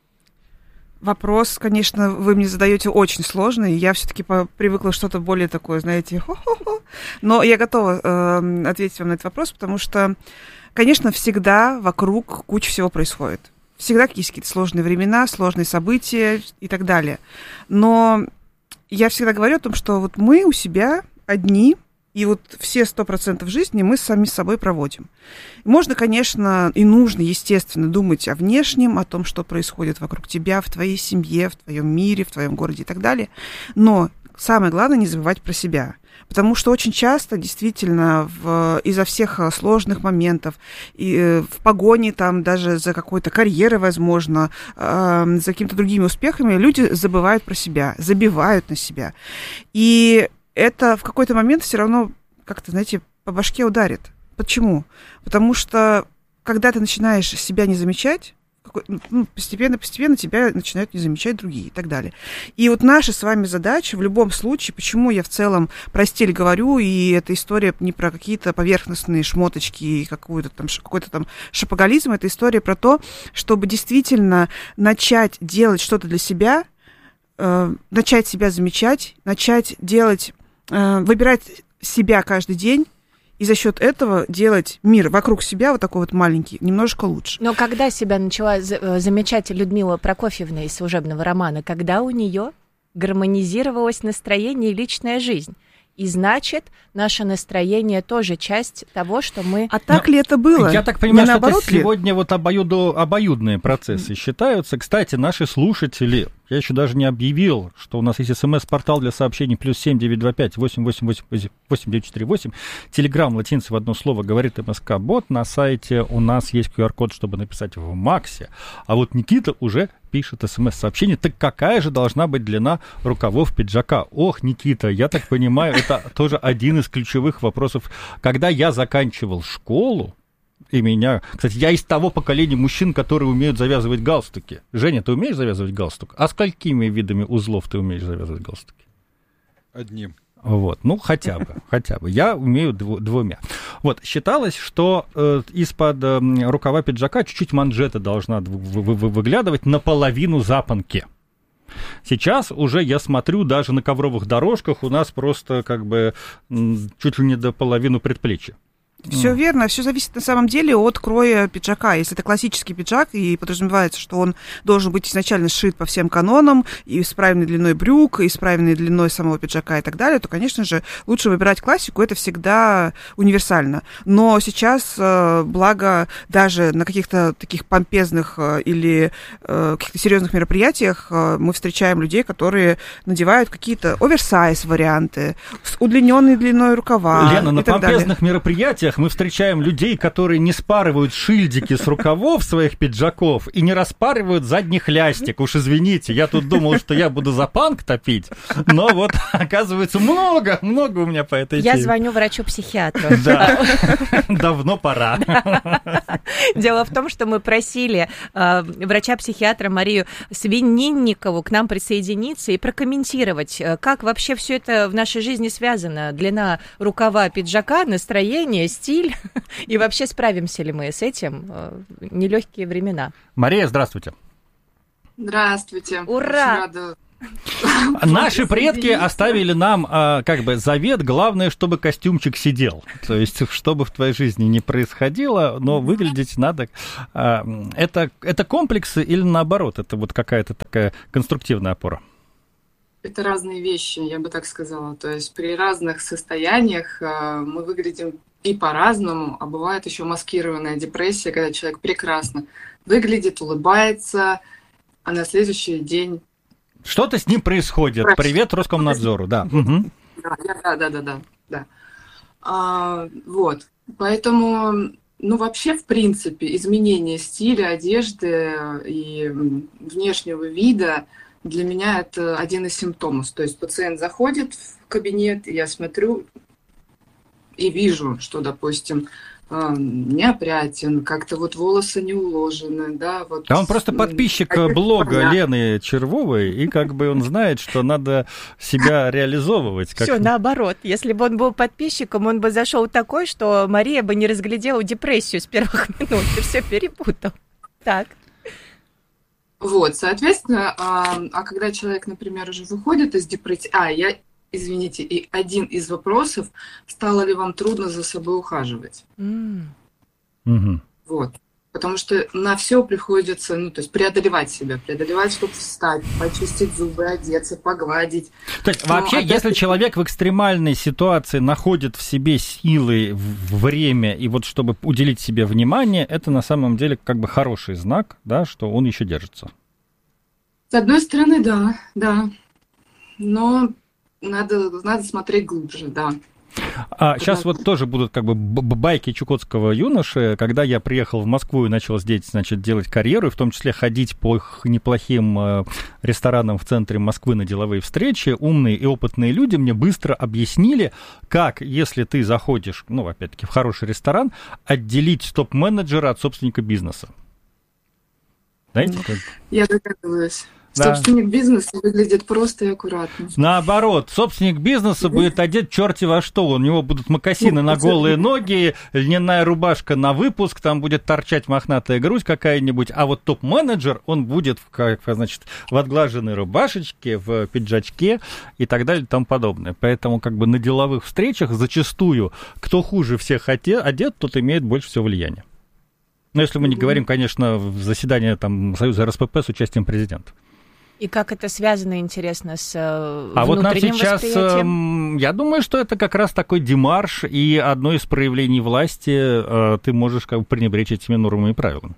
N: Вопрос, конечно, вы мне задаете очень сложный, я все-таки привыкла что-то более такое, знаете, хо-хо-хо. Но я готова э, ответить вам на этот вопрос, потому что, конечно, всегда вокруг куча всего происходит. Всегда есть какие-то сложные времена, сложные события и так далее. Но я всегда говорю о том, что вот мы у себя одни, и вот все сто процентов жизни мы сами с собой проводим. Можно, конечно, и нужно, естественно, думать о внешнем, о том, что происходит вокруг тебя, в твоей семье, в твоем мире, в твоем городе и так далее. Но самое главное не забывать про себя. Потому что очень часто, действительно, в, из-за всех сложных моментов, и, э, в погоне там даже за какой-то карьерой, возможно, э, за какими-то другими успехами, люди забывают про себя, забивают на себя. И это в какой-то момент все равно как-то, знаете, по башке ударит. Почему? Потому что, когда ты начинаешь себя не замечать, ну, постепенно-постепенно тебя начинают не замечать другие и так далее. И вот наша с вами задача в любом случае, почему я в целом про стиль говорю, и эта история не про какие-то поверхностные шмоточки и какой-то там, какой-то там шопоголизм, это история про то, чтобы действительно начать делать что-то для себя, э, начать себя замечать, начать делать, э, выбирать себя каждый день, и за счет этого делать мир вокруг себя вот такой вот маленький, немножко лучше.
O: Но когда себя начала замечать Людмила Прокофьевна из служебного романа, когда у нее гармонизировалось настроение и личная жизнь. И значит, наше настроение тоже часть того, что мы...
N: А так Но ли это было?
M: Я так понимаю, что это сегодня вот обоюдо, обоюдные процессы считаются. Кстати, наши слушатели, я еще даже не объявил, что у нас есть смс-портал для сообщений плюс семь девятьсот двадцать пять восемь восемь восемь восемь девять четыре восемь. Телеграм латиница в одно слово говорит МСК-бот. На сайте у нас есть ку ар-код, чтобы написать в Максе. А вот Никита уже пишет смс-сообщение. Так какая же должна быть длина рукавов пиджака? Ох, Никита, я так понимаю, это тоже один из ключевых вопросов. Когда я заканчивал школу, и меня... Кстати, я из того поколения мужчин, которые умеют завязывать галстуки. Женя, ты умеешь завязывать галстук? А сколькими видами узлов ты умеешь завязывать галстуки?
P: Одним.
M: Вот, ну, хотя бы, хотя бы. Я умею дв- двумя. Вот, считалось, что э, из-под э, рукава пиджака чуть-чуть манжета должна в- в- в- выглядывать наполовину запонки. Сейчас уже я смотрю, даже на ковровых дорожках у нас просто как бы м, чуть ли не до половины предплечья.
N: Все mm. верно, все зависит на самом деле от кроя пиджака. Если это классический пиджак, и подразумевается, что он должен быть изначально сшит по всем канонам, и с правильной длиной брюк, и с правильной длиной самого пиджака и так далее, то, конечно же, лучше выбирать классику, это всегда универсально. Но сейчас, благо, даже на каких-то таких помпезных или каких-то серьезных мероприятиях мы встречаем людей, которые надевают какие-то оверсайз-варианты, с удлиненной длиной рукава.
M: Лена,
N: и
M: на
N: так
M: помпезных
N: далее.
M: мероприятиях мы встречаем людей, которые не спарывают шильдики с рукавов своих пиджаков и не распарывают задних лястик. Уж извините, я тут думал, что я буду за панк топить, но вот, оказывается, много, много у меня по этой теме.
O: Я звоню врачу-психиатру.
M: Да, давно пора.
O: Дело в том, что мы просили врача-психиатра Марию Свининникову к нам присоединиться и прокомментировать, как вообще все это в нашей жизни связано. Длина рукава пиджака, настроение, стиль. И вообще справимся ли мы с этим? Нелегкие времена.
M: Мария, здравствуйте.
P: Здравствуйте.
O: Ура!
M: Наши предки оставили нам как бы завет, главное, чтобы костюмчик сидел. То есть, чтобы в твоей жизни не происходило, но выглядеть надо. Это, это комплексы или наоборот? Это вот какая-то такая конструктивная опора?
P: Это разные вещи, я бы так сказала. То есть при разных состояниях мы выглядим и по-разному, а бывает еще маскированная депрессия, когда человек прекрасно выглядит, улыбается, а на следующий день...
M: Что-то с ним происходит. Прочь. Привет Роскомнадзору, да. Угу.
P: Да, да, да, да, да. А, вот, поэтому, ну, вообще, в принципе, изменение стиля, одежды и внешнего вида для меня это один из симптомов. То есть пациент заходит в кабинет, и я смотрю и вижу, что, допустим, неопрятен, как-то вот волосы не уложены, да, вот.
M: А он просто подписчик блога Лены Червовой, и как бы он знает, что надо себя реализовывать. Как...
O: Все наоборот. Если бы он был подписчиком, он бы зашел такой, что Мария бы не разглядела депрессию с первых минут, и все перепутал. Так.
P: Вот, соответственно, а, а когда человек, например, уже выходит из депрессии, а, я, извините, и один из вопросов, стало ли вам трудно за собой ухаживать?
O: Mm.
M: Mm-hmm.
P: Вот, потому что на все приходится, ну, то есть преодолевать себя, преодолевать, чтобы встать, почистить зубы, одеться, погладить.
M: То есть
P: Но
M: вообще,
P: опять...
M: если человек в экстремальной ситуации находит в себе силы, время, и вот чтобы уделить себе внимание, это на самом деле как бы хороший знак, да, что он еще держится.
P: С одной стороны, да, да, но надо, надо смотреть глубже, да.
M: А сейчас вот тоже будут как бы байки чукотского юноши, когда я приехал в Москву и начал здесь, значит, делать карьеру, и в том числе ходить по неплохим ресторанам в центре Москвы на деловые встречи, умные и опытные люди мне быстро объяснили, как, если ты заходишь, ну, опять-таки, в хороший ресторан, отделить топ-менеджера от собственника бизнеса. Знаете?
P: Я догадываюсь.
M: Да.
P: Собственник бизнеса выглядит просто и аккуратно.
M: Наоборот, собственник бизнеса будет одет черти во что. У него будут мокасины на голые ноги, льняная рубашка на выпуск, там будет торчать мохнатая грудь какая-нибудь. А вот топ-менеджер, он будет в, как, значит, в отглаженной рубашечке, в пиджачке и так далее и тому подобное. Поэтому как бы на деловых встречах зачастую, кто хуже всех одет, тот имеет больше всего влияния. Но если мы не говорим, конечно, в заседании там, Союза эр эс пэ пэ с участием президента.
O: И как это связано, интересно, с внутренним
M: а вот нам сейчас,
O: восприятием?
M: Я думаю, что это как раз такой демарш, и одно из проявлений власти, ты можешь как бы пренебречь этими нормами и правилами.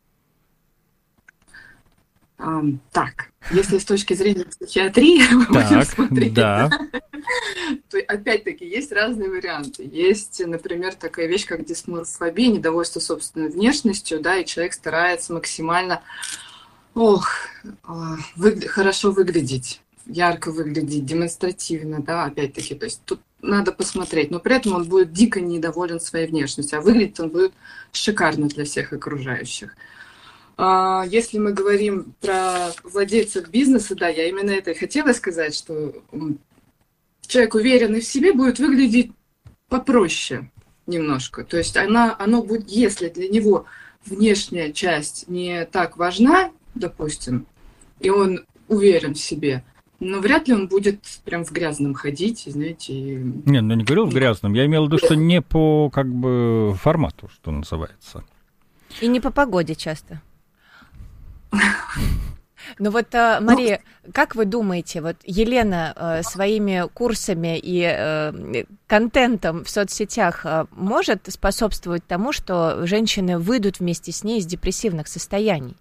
P: Um, так, если с точки зрения психиатрии мы будем смотреть,
M: да.
P: то опять-таки есть разные варианты. Есть, например, такая вещь, как дисморфобия, недовольство собственной внешностью, да, и человек старается максимально ох, вы, хорошо выглядеть, ярко выглядеть, демонстративно, да, опять-таки, то есть тут надо посмотреть, но при этом он будет дико недоволен своей внешностью, а выглядеть он будет шикарно для всех окружающих. Если мы говорим про владельцев бизнеса, да, я именно это и хотела сказать, что человек, уверенный в себе, будет выглядеть попроще немножко. То есть она, оно будет, если для него внешняя часть не так важна, допустим, и он уверен в себе, Но вряд ли он будет прям в грязном ходить, знаете. И...
M: Не, ну не говорил в грязном. Я имел в виду, что не по как бы формату, что называется. И
O: не по погоде часто. Ну вот, Мария, ну, как вы думаете, вот Елена э, своими курсами и э, контентом в соцсетях э, может способствовать тому, что женщины выйдут вместе с ней из депрессивных состояний?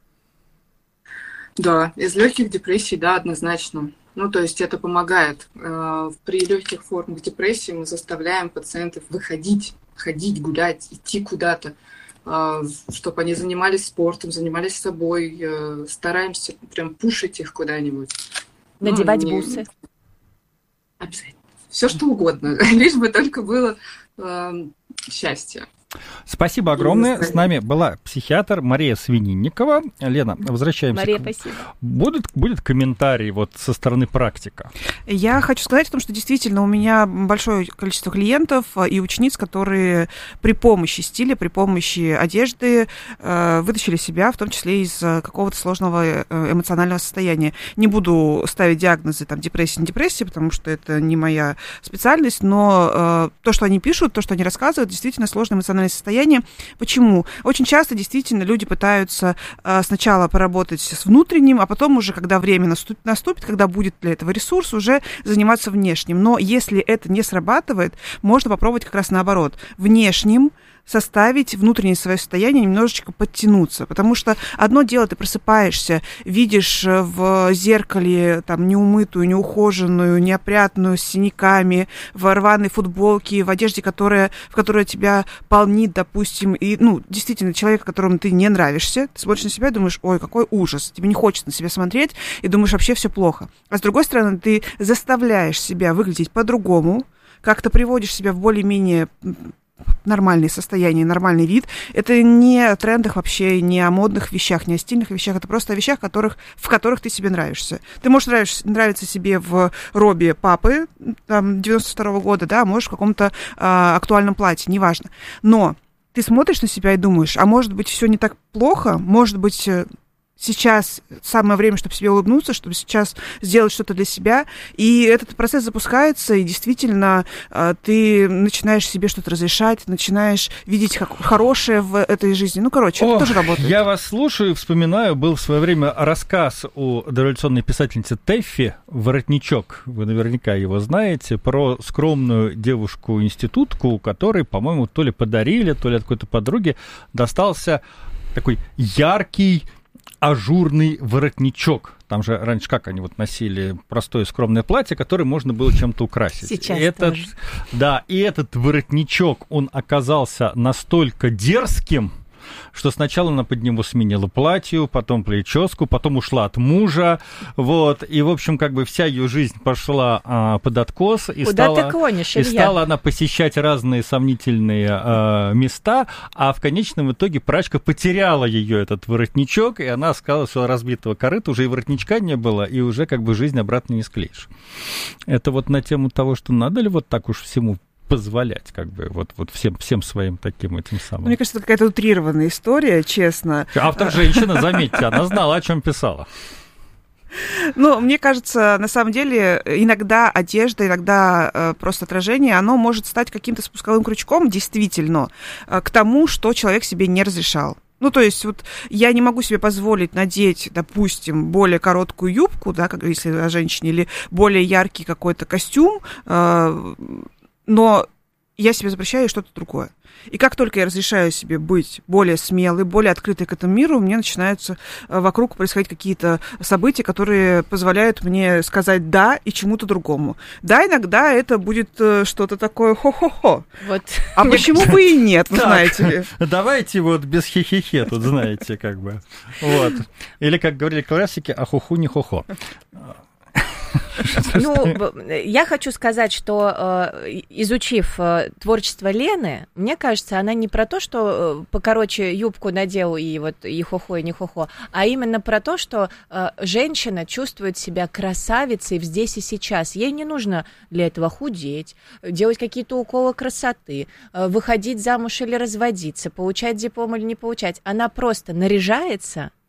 P: Да, из легких депрессий, да, однозначно. Ну, то есть это помогает. При легких формах депрессии мы заставляем пациентов выходить, ходить, гулять, идти куда-то, чтобы они занимались спортом, занимались собой, стараемся прям пушить их куда-нибудь.
O: Надевать ну, бусы.
P: Обязательно. Все что угодно, лишь бы только было э, счастье.
M: Спасибо огромное. С нами была психиатр Мария Свининникова. Лена, возвращаемся.
O: Мария,
M: к...
O: спасибо.
M: Будет, будет комментарий вот со стороны практика?
N: Я хочу сказать о том, что действительно у меня большое количество клиентов и учениц, которые при помощи стиля, при помощи одежды э, вытащили себя, в том числе из какого-то сложного эмоционального состояния. Не буду ставить диагнозы там депрессия, не депрессия, потому что это не моя специальность, но э, то, что они пишут, то, что они рассказывают, действительно сложное эмоциональное состояние. Почему? Очень часто действительно люди пытаются а, сначала поработать с внутренним, а потом уже, когда время наступит, наступит, когда будет для этого ресурс, уже заниматься внешним. Но если это не срабатывает, можно попробовать как раз наоборот. Внешним составить внутреннее свое состояние, немножечко подтянуться. Потому что одно дело, ты просыпаешься, видишь в зеркале там неумытую, неухоженную, неопрятную, с синяками, в рваной футболке, в одежде, которая, в которой тебя полнит, допустим, и, ну, действительно, человек, которому ты не нравишься, ты смотришь на себя и думаешь, ой, какой ужас, тебе не хочется на себя смотреть, и думаешь, вообще все плохо. А с другой стороны, ты заставляешь себя выглядеть по-другому, как-то приводишь себя в более-менее нормальное состояние, нормальный вид. Это не о трендах вообще, не о модных вещах, не о стильных вещах. Это просто о вещах, которых, в которых ты себе нравишься. Ты можешь нравишься, нравиться себе в робе папы там, девяносто второго года, да, можешь в каком-то а, актуальном платье, неважно. Но ты смотришь на себя и думаешь, а может быть, все не так плохо, может быть, сейчас самое время, чтобы себе улыбнуться, чтобы сейчас сделать что-то для себя. И этот процесс запускается, и действительно ты начинаешь себе что-то разрешать, начинаешь видеть как хорошее в этой жизни. Ну, короче, О, это тоже работает.
M: Я вас слушаю и вспоминаю, был в свое время рассказ у дореволюционной писательницы Тэффи «Воротничок». Вы наверняка его знаете, про скромную девушку-институтку, которой, по-моему, то ли подарили, то ли от какой-то подруги достался такой яркий ажурный воротничок. Там же раньше как они вот носили простое скромное платье, которое можно было чем-то украсить.
O: Сейчас
M: этот,
O: тоже.
M: Да, и этот воротничок, он оказался настолько дерзким, что сначала она под него сменила платье, потом прическу, потом ушла от мужа, вот, и, в общем, как бы вся ее жизнь пошла а, под откос, и,
O: Куда
M: стала,
O: ты клонишь,
M: и
O: Илья?
M: стала она посещать разные сомнительные а, места, а в конечном итоге прачка потеряла ее этот воротничок, и она сказала, что разбитого корыта уже и воротничка не было, и уже как бы жизнь обратно не склеишь. Это вот на тему того, что надо ли вот так уж всему позволять, как бы, вот, вот всем, всем своим таким этим самым.
N: Мне кажется, это какая-то утрированная история, честно.
M: Автор женщина, заметьте, она знала, о чем писала.
N: Ну, мне кажется, на самом деле, иногда одежда, иногда э, просто отражение, оно может стать каким-то спусковым крючком, действительно, э, к тому, что человек себе не разрешал. Ну, то есть, вот я не могу себе позволить надеть, допустим, более короткую юбку, да, как если о женщине, или более яркий какой-то костюм, э, но я себе запрещаю что-то другое. И как только я разрешаю себе быть более смелой, более открытой к этому миру, у меня начинаются вокруг происходить какие-то события, которые позволяют мне сказать «да» и чему-то другому. Да, иногда это будет что-то такое хо-хо-хо.
O: Вот.
N: А почему бы и нет, вы знаете ли?
M: Давайте вот без хи-хи-хи тут, знаете, как бы. Вот. Или, как говорили классики, ахуху не хо-хо.
O: Ну, я хочу сказать, что изучив творчество Лены, мне кажется, она не про то, что покороче юбку надел и вот и хо-хо, и не хо-хо, а именно про то, что женщина чувствует себя красавицей здесь и сейчас. Ей не нужно для этого худеть, делать какие-то уколы красоты, выходить замуж или разводиться, получать диплом или не получать. Она просто наряжается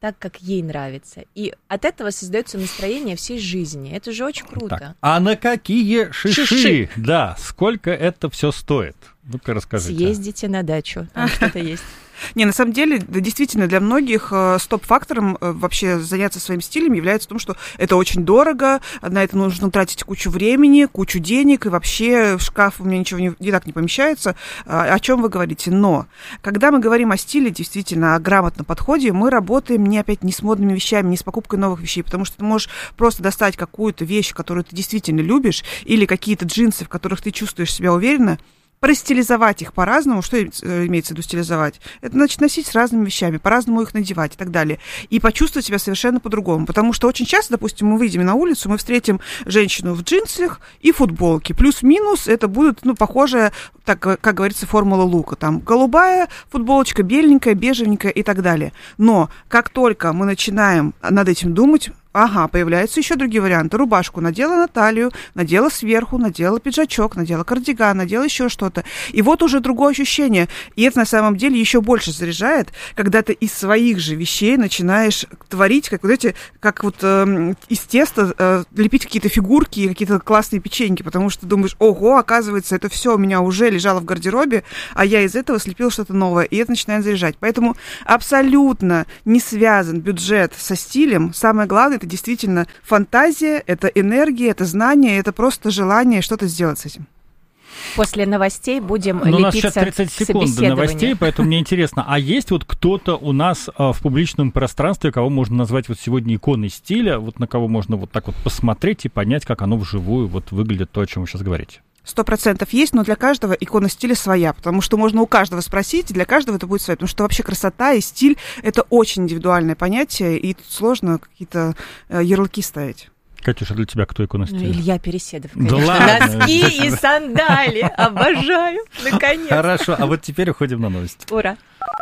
O: так, как ей нравится. И от этого создается настроение всей жизни. Это же очень круто.
M: Так, а на какие шиши?
O: Шиши.
M: Да, сколько это все стоит? Ну-ка расскажите.
O: Съездите на дачу, там что-то есть.
N: Не, на самом деле, да, действительно, для многих э, стоп-фактором э, вообще заняться своим стилем является в том, что это очень дорого, на это нужно тратить кучу времени, кучу денег, и вообще в шкаф у меня ничего не, не так не помещается. Э, о чем вы говорите? Но, когда мы говорим о стиле, действительно, о грамотном подходе, мы работаем не опять не с модными вещами, не с покупкой новых вещей, потому что ты можешь просто достать какую-то вещь, которую ты действительно любишь, или какие-то джинсы, в которых ты чувствуешь себя уверенно, простилизовать их по-разному. Что имеется в виду стилизовать? Это значит носить с разными вещами, по-разному их надевать и так далее. И почувствовать себя совершенно по-другому. Потому что очень часто, допустим, мы выйдем на улицу, мы встретим женщину в джинсах и футболке. Плюс-минус это будет, ну, похожая, так, как говорится, формула лука. Там голубая футболочка, беленькая, бежевенькая и так далее. Но как только мы начинаем над этим думать, ага, появляются еще другие варианты. Рубашку надела на талию, надела сверху, надела пиджачок, надела кардиган, надела еще что-то. И вот уже другое ощущение. И это на самом деле еще больше заряжает, когда ты из своих же вещей начинаешь творить, как вот эти, как вот э, из теста э, лепить какие-то фигурки и какие-то классные печеньки, потому что ты думаешь, ого, оказывается, это все у меня уже лежало в гардеробе, а я из этого слепила что-то новое, и это начинает заряжать. Поэтому абсолютно не связан бюджет со стилем. Самое главное, это действительно фантазия, это энергия, это знание, это просто желание что-то сделать с этим.
O: После новостей будем
M: ну,
O: лепиться
M: у нас сейчас тридцать секунд до новостей, поэтому мне интересно, а есть вот кто-то у нас а, в публичном пространстве, кого можно назвать вот сегодня иконой стиля, вот на кого можно вот так вот посмотреть и понять, как оно вживую вот выглядит, то, о чем вы сейчас говорите?
N: Сто процентов есть, но для каждого икона стиля своя, потому что можно у каждого спросить, и для каждого это будет свое, потому что вообще красота и стиль — это очень индивидуальное понятие, и тут сложно какие-то э, ярлыки ставить.
M: Катюша, для тебя кто икона стиля?
O: Ну, Илья Переседов,
M: конечно.
O: Да ладно. Носки и сандали. Обожаю. Наконец.
M: Хорошо, а вот теперь уходим на новости.
O: Ура.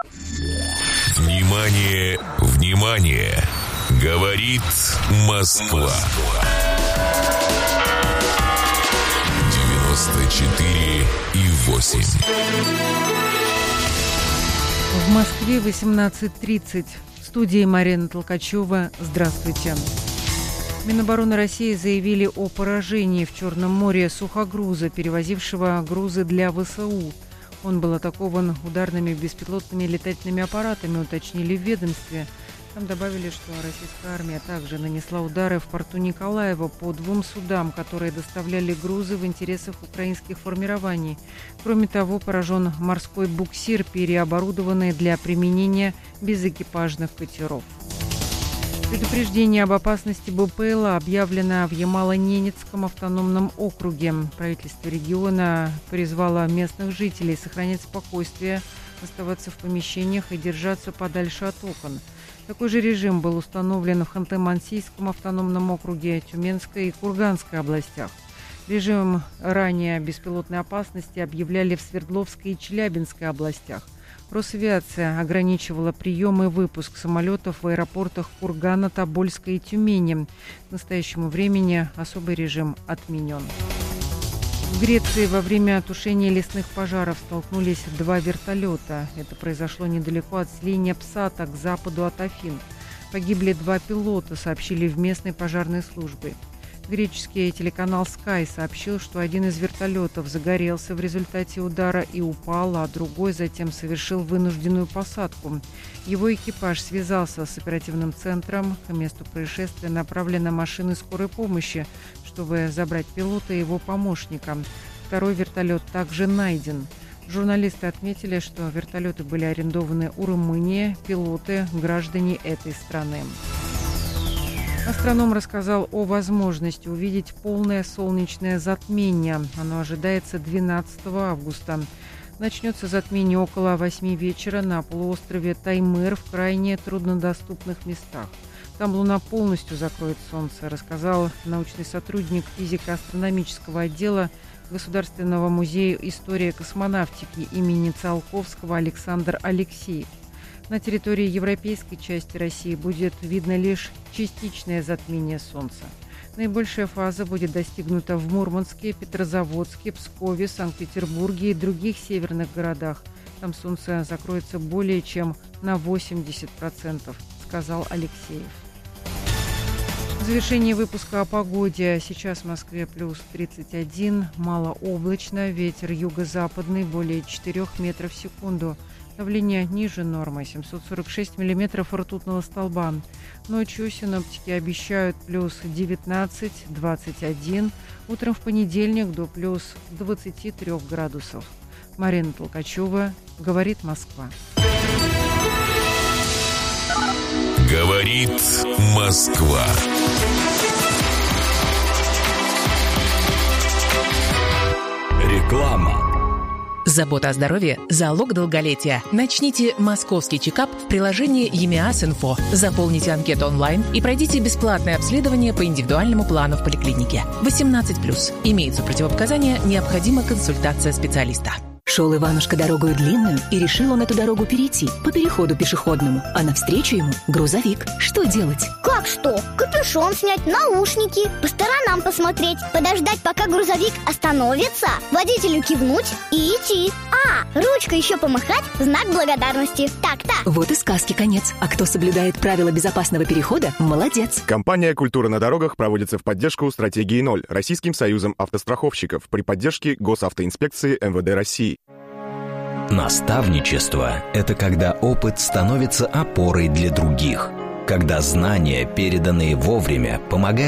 E: Внимание, внимание. Говорит Москва. девяносто четыре и восемь.
H: В Москве восемнадцать тридцать. В студии Марина Толкачева. Здравствуйте. Минобороны России заявили о поражении в Черном море сухогруза, перевозившего грузы для ВСУ. Он был атакован ударными беспилотными летательными аппаратами, уточнили в ведомстве. Там добавили, что российская армия также нанесла удары в порту Николаева по двум судам, которые доставляли грузы в интересах украинских формирований. Кроме того, поражен морской буксир, переоборудованный для применения безэкипажных катеров. Предупреждение об опасности БПЛА объявлено в Ямало-Ненецком автономном округе. Правительство региона призвало местных жителей сохранять спокойствие, оставаться в помещениях и держаться подальше от окон. Такой же режим был установлен в Ханты-Мансийском автономном округе, Тюменской и Курганской областях. Режим ранее беспилотной опасности объявляли в Свердловской и Челябинской областях. Росавиация ограничивала прием и выпуск самолетов в аэропортах Кургана, Тобольска и Тюмени. К настоящему времени особый режим отменен. В Греции во время тушения лесных пожаров столкнулись два вертолета. Это произошло недалеко от селения Псата, к западу от Афин. Погибли два пилота, сообщили в местной пожарной службе. Греческий телеканал Sky сообщил, что один из вертолетов загорелся в результате удара и упал, а другой затем совершил вынужденную посадку. Его экипаж связался с оперативным центром. К месту происшествия направлены машины скорой помощи, чтобы забрать пилота и его помощника. Второй вертолет также найден. Журналисты отметили, что вертолеты были арендованы у Румынии, пилоты – граждане этой страны. Астроном рассказал о возможности увидеть полное солнечное затмение. Оно ожидается двенадцатого августа. Начнется затмение около восьми вечера на полуострове Таймыр в крайне труднодоступных местах. Там Луна полностью закроет Солнце, рассказал научный сотрудник физико-астрономического отдела Государственного музея истории космонавтики имени Циолковского Александр Алексеев. На территории европейской части России будет видно лишь частичное затмение Солнца. Наибольшая фаза будет достигнута в Мурманске, Петрозаводске, Пскове, Санкт-Петербурге и других северных городах. Там Солнце закроется более чем на восемьдесят процентов, сказал Алексеев. В завершении выпуска о погоде. Сейчас в Москве плюс тридцать один, малооблачно, ветер юго-западный более четырёх метров в секунду. Давление ниже нормы, семьсот сорок шесть миллиметров ртутного столба. Ночью синоптики обещают плюс девятнадцать - двадцать один, утром в понедельник до плюс двадцати трёх градусов. Марина Толкачева, говорит Москва.
E: Говорит Москва.
J: Реклама.
Q: Забота о здоровье – залог долголетия. Начните московский чекап в приложении ЕМИАС-Инфо. Заполните анкету онлайн и пройдите бесплатное обследование по индивидуальному плану в поликлинике. восемнадцать плюс. Имеются противопоказания, необходима консультация специалиста.
R: Шел Иванушка дорогою длинную, и решил он эту дорогу перейти по переходу пешеходному. А навстречу ему грузовик. Что делать?
S: Как что? Капюшон снять, наушники, по сторонам посмотреть, подождать, пока грузовик остановится, водителю кивнуть и идти. А, ручкой еще помахать в знак благодарности. Так-то.
R: Вот и сказки конец. А кто соблюдает правила безопасного перехода, молодец.
T: Компания «Культура на дорогах» проводится в поддержку стратегии ноль Российским союзом автостраховщиков при поддержке Госавтоинспекции эм вэ дэ России.
J: Наставничество – это когда опыт становится опорой для других, когда знания, переданные вовремя, помогают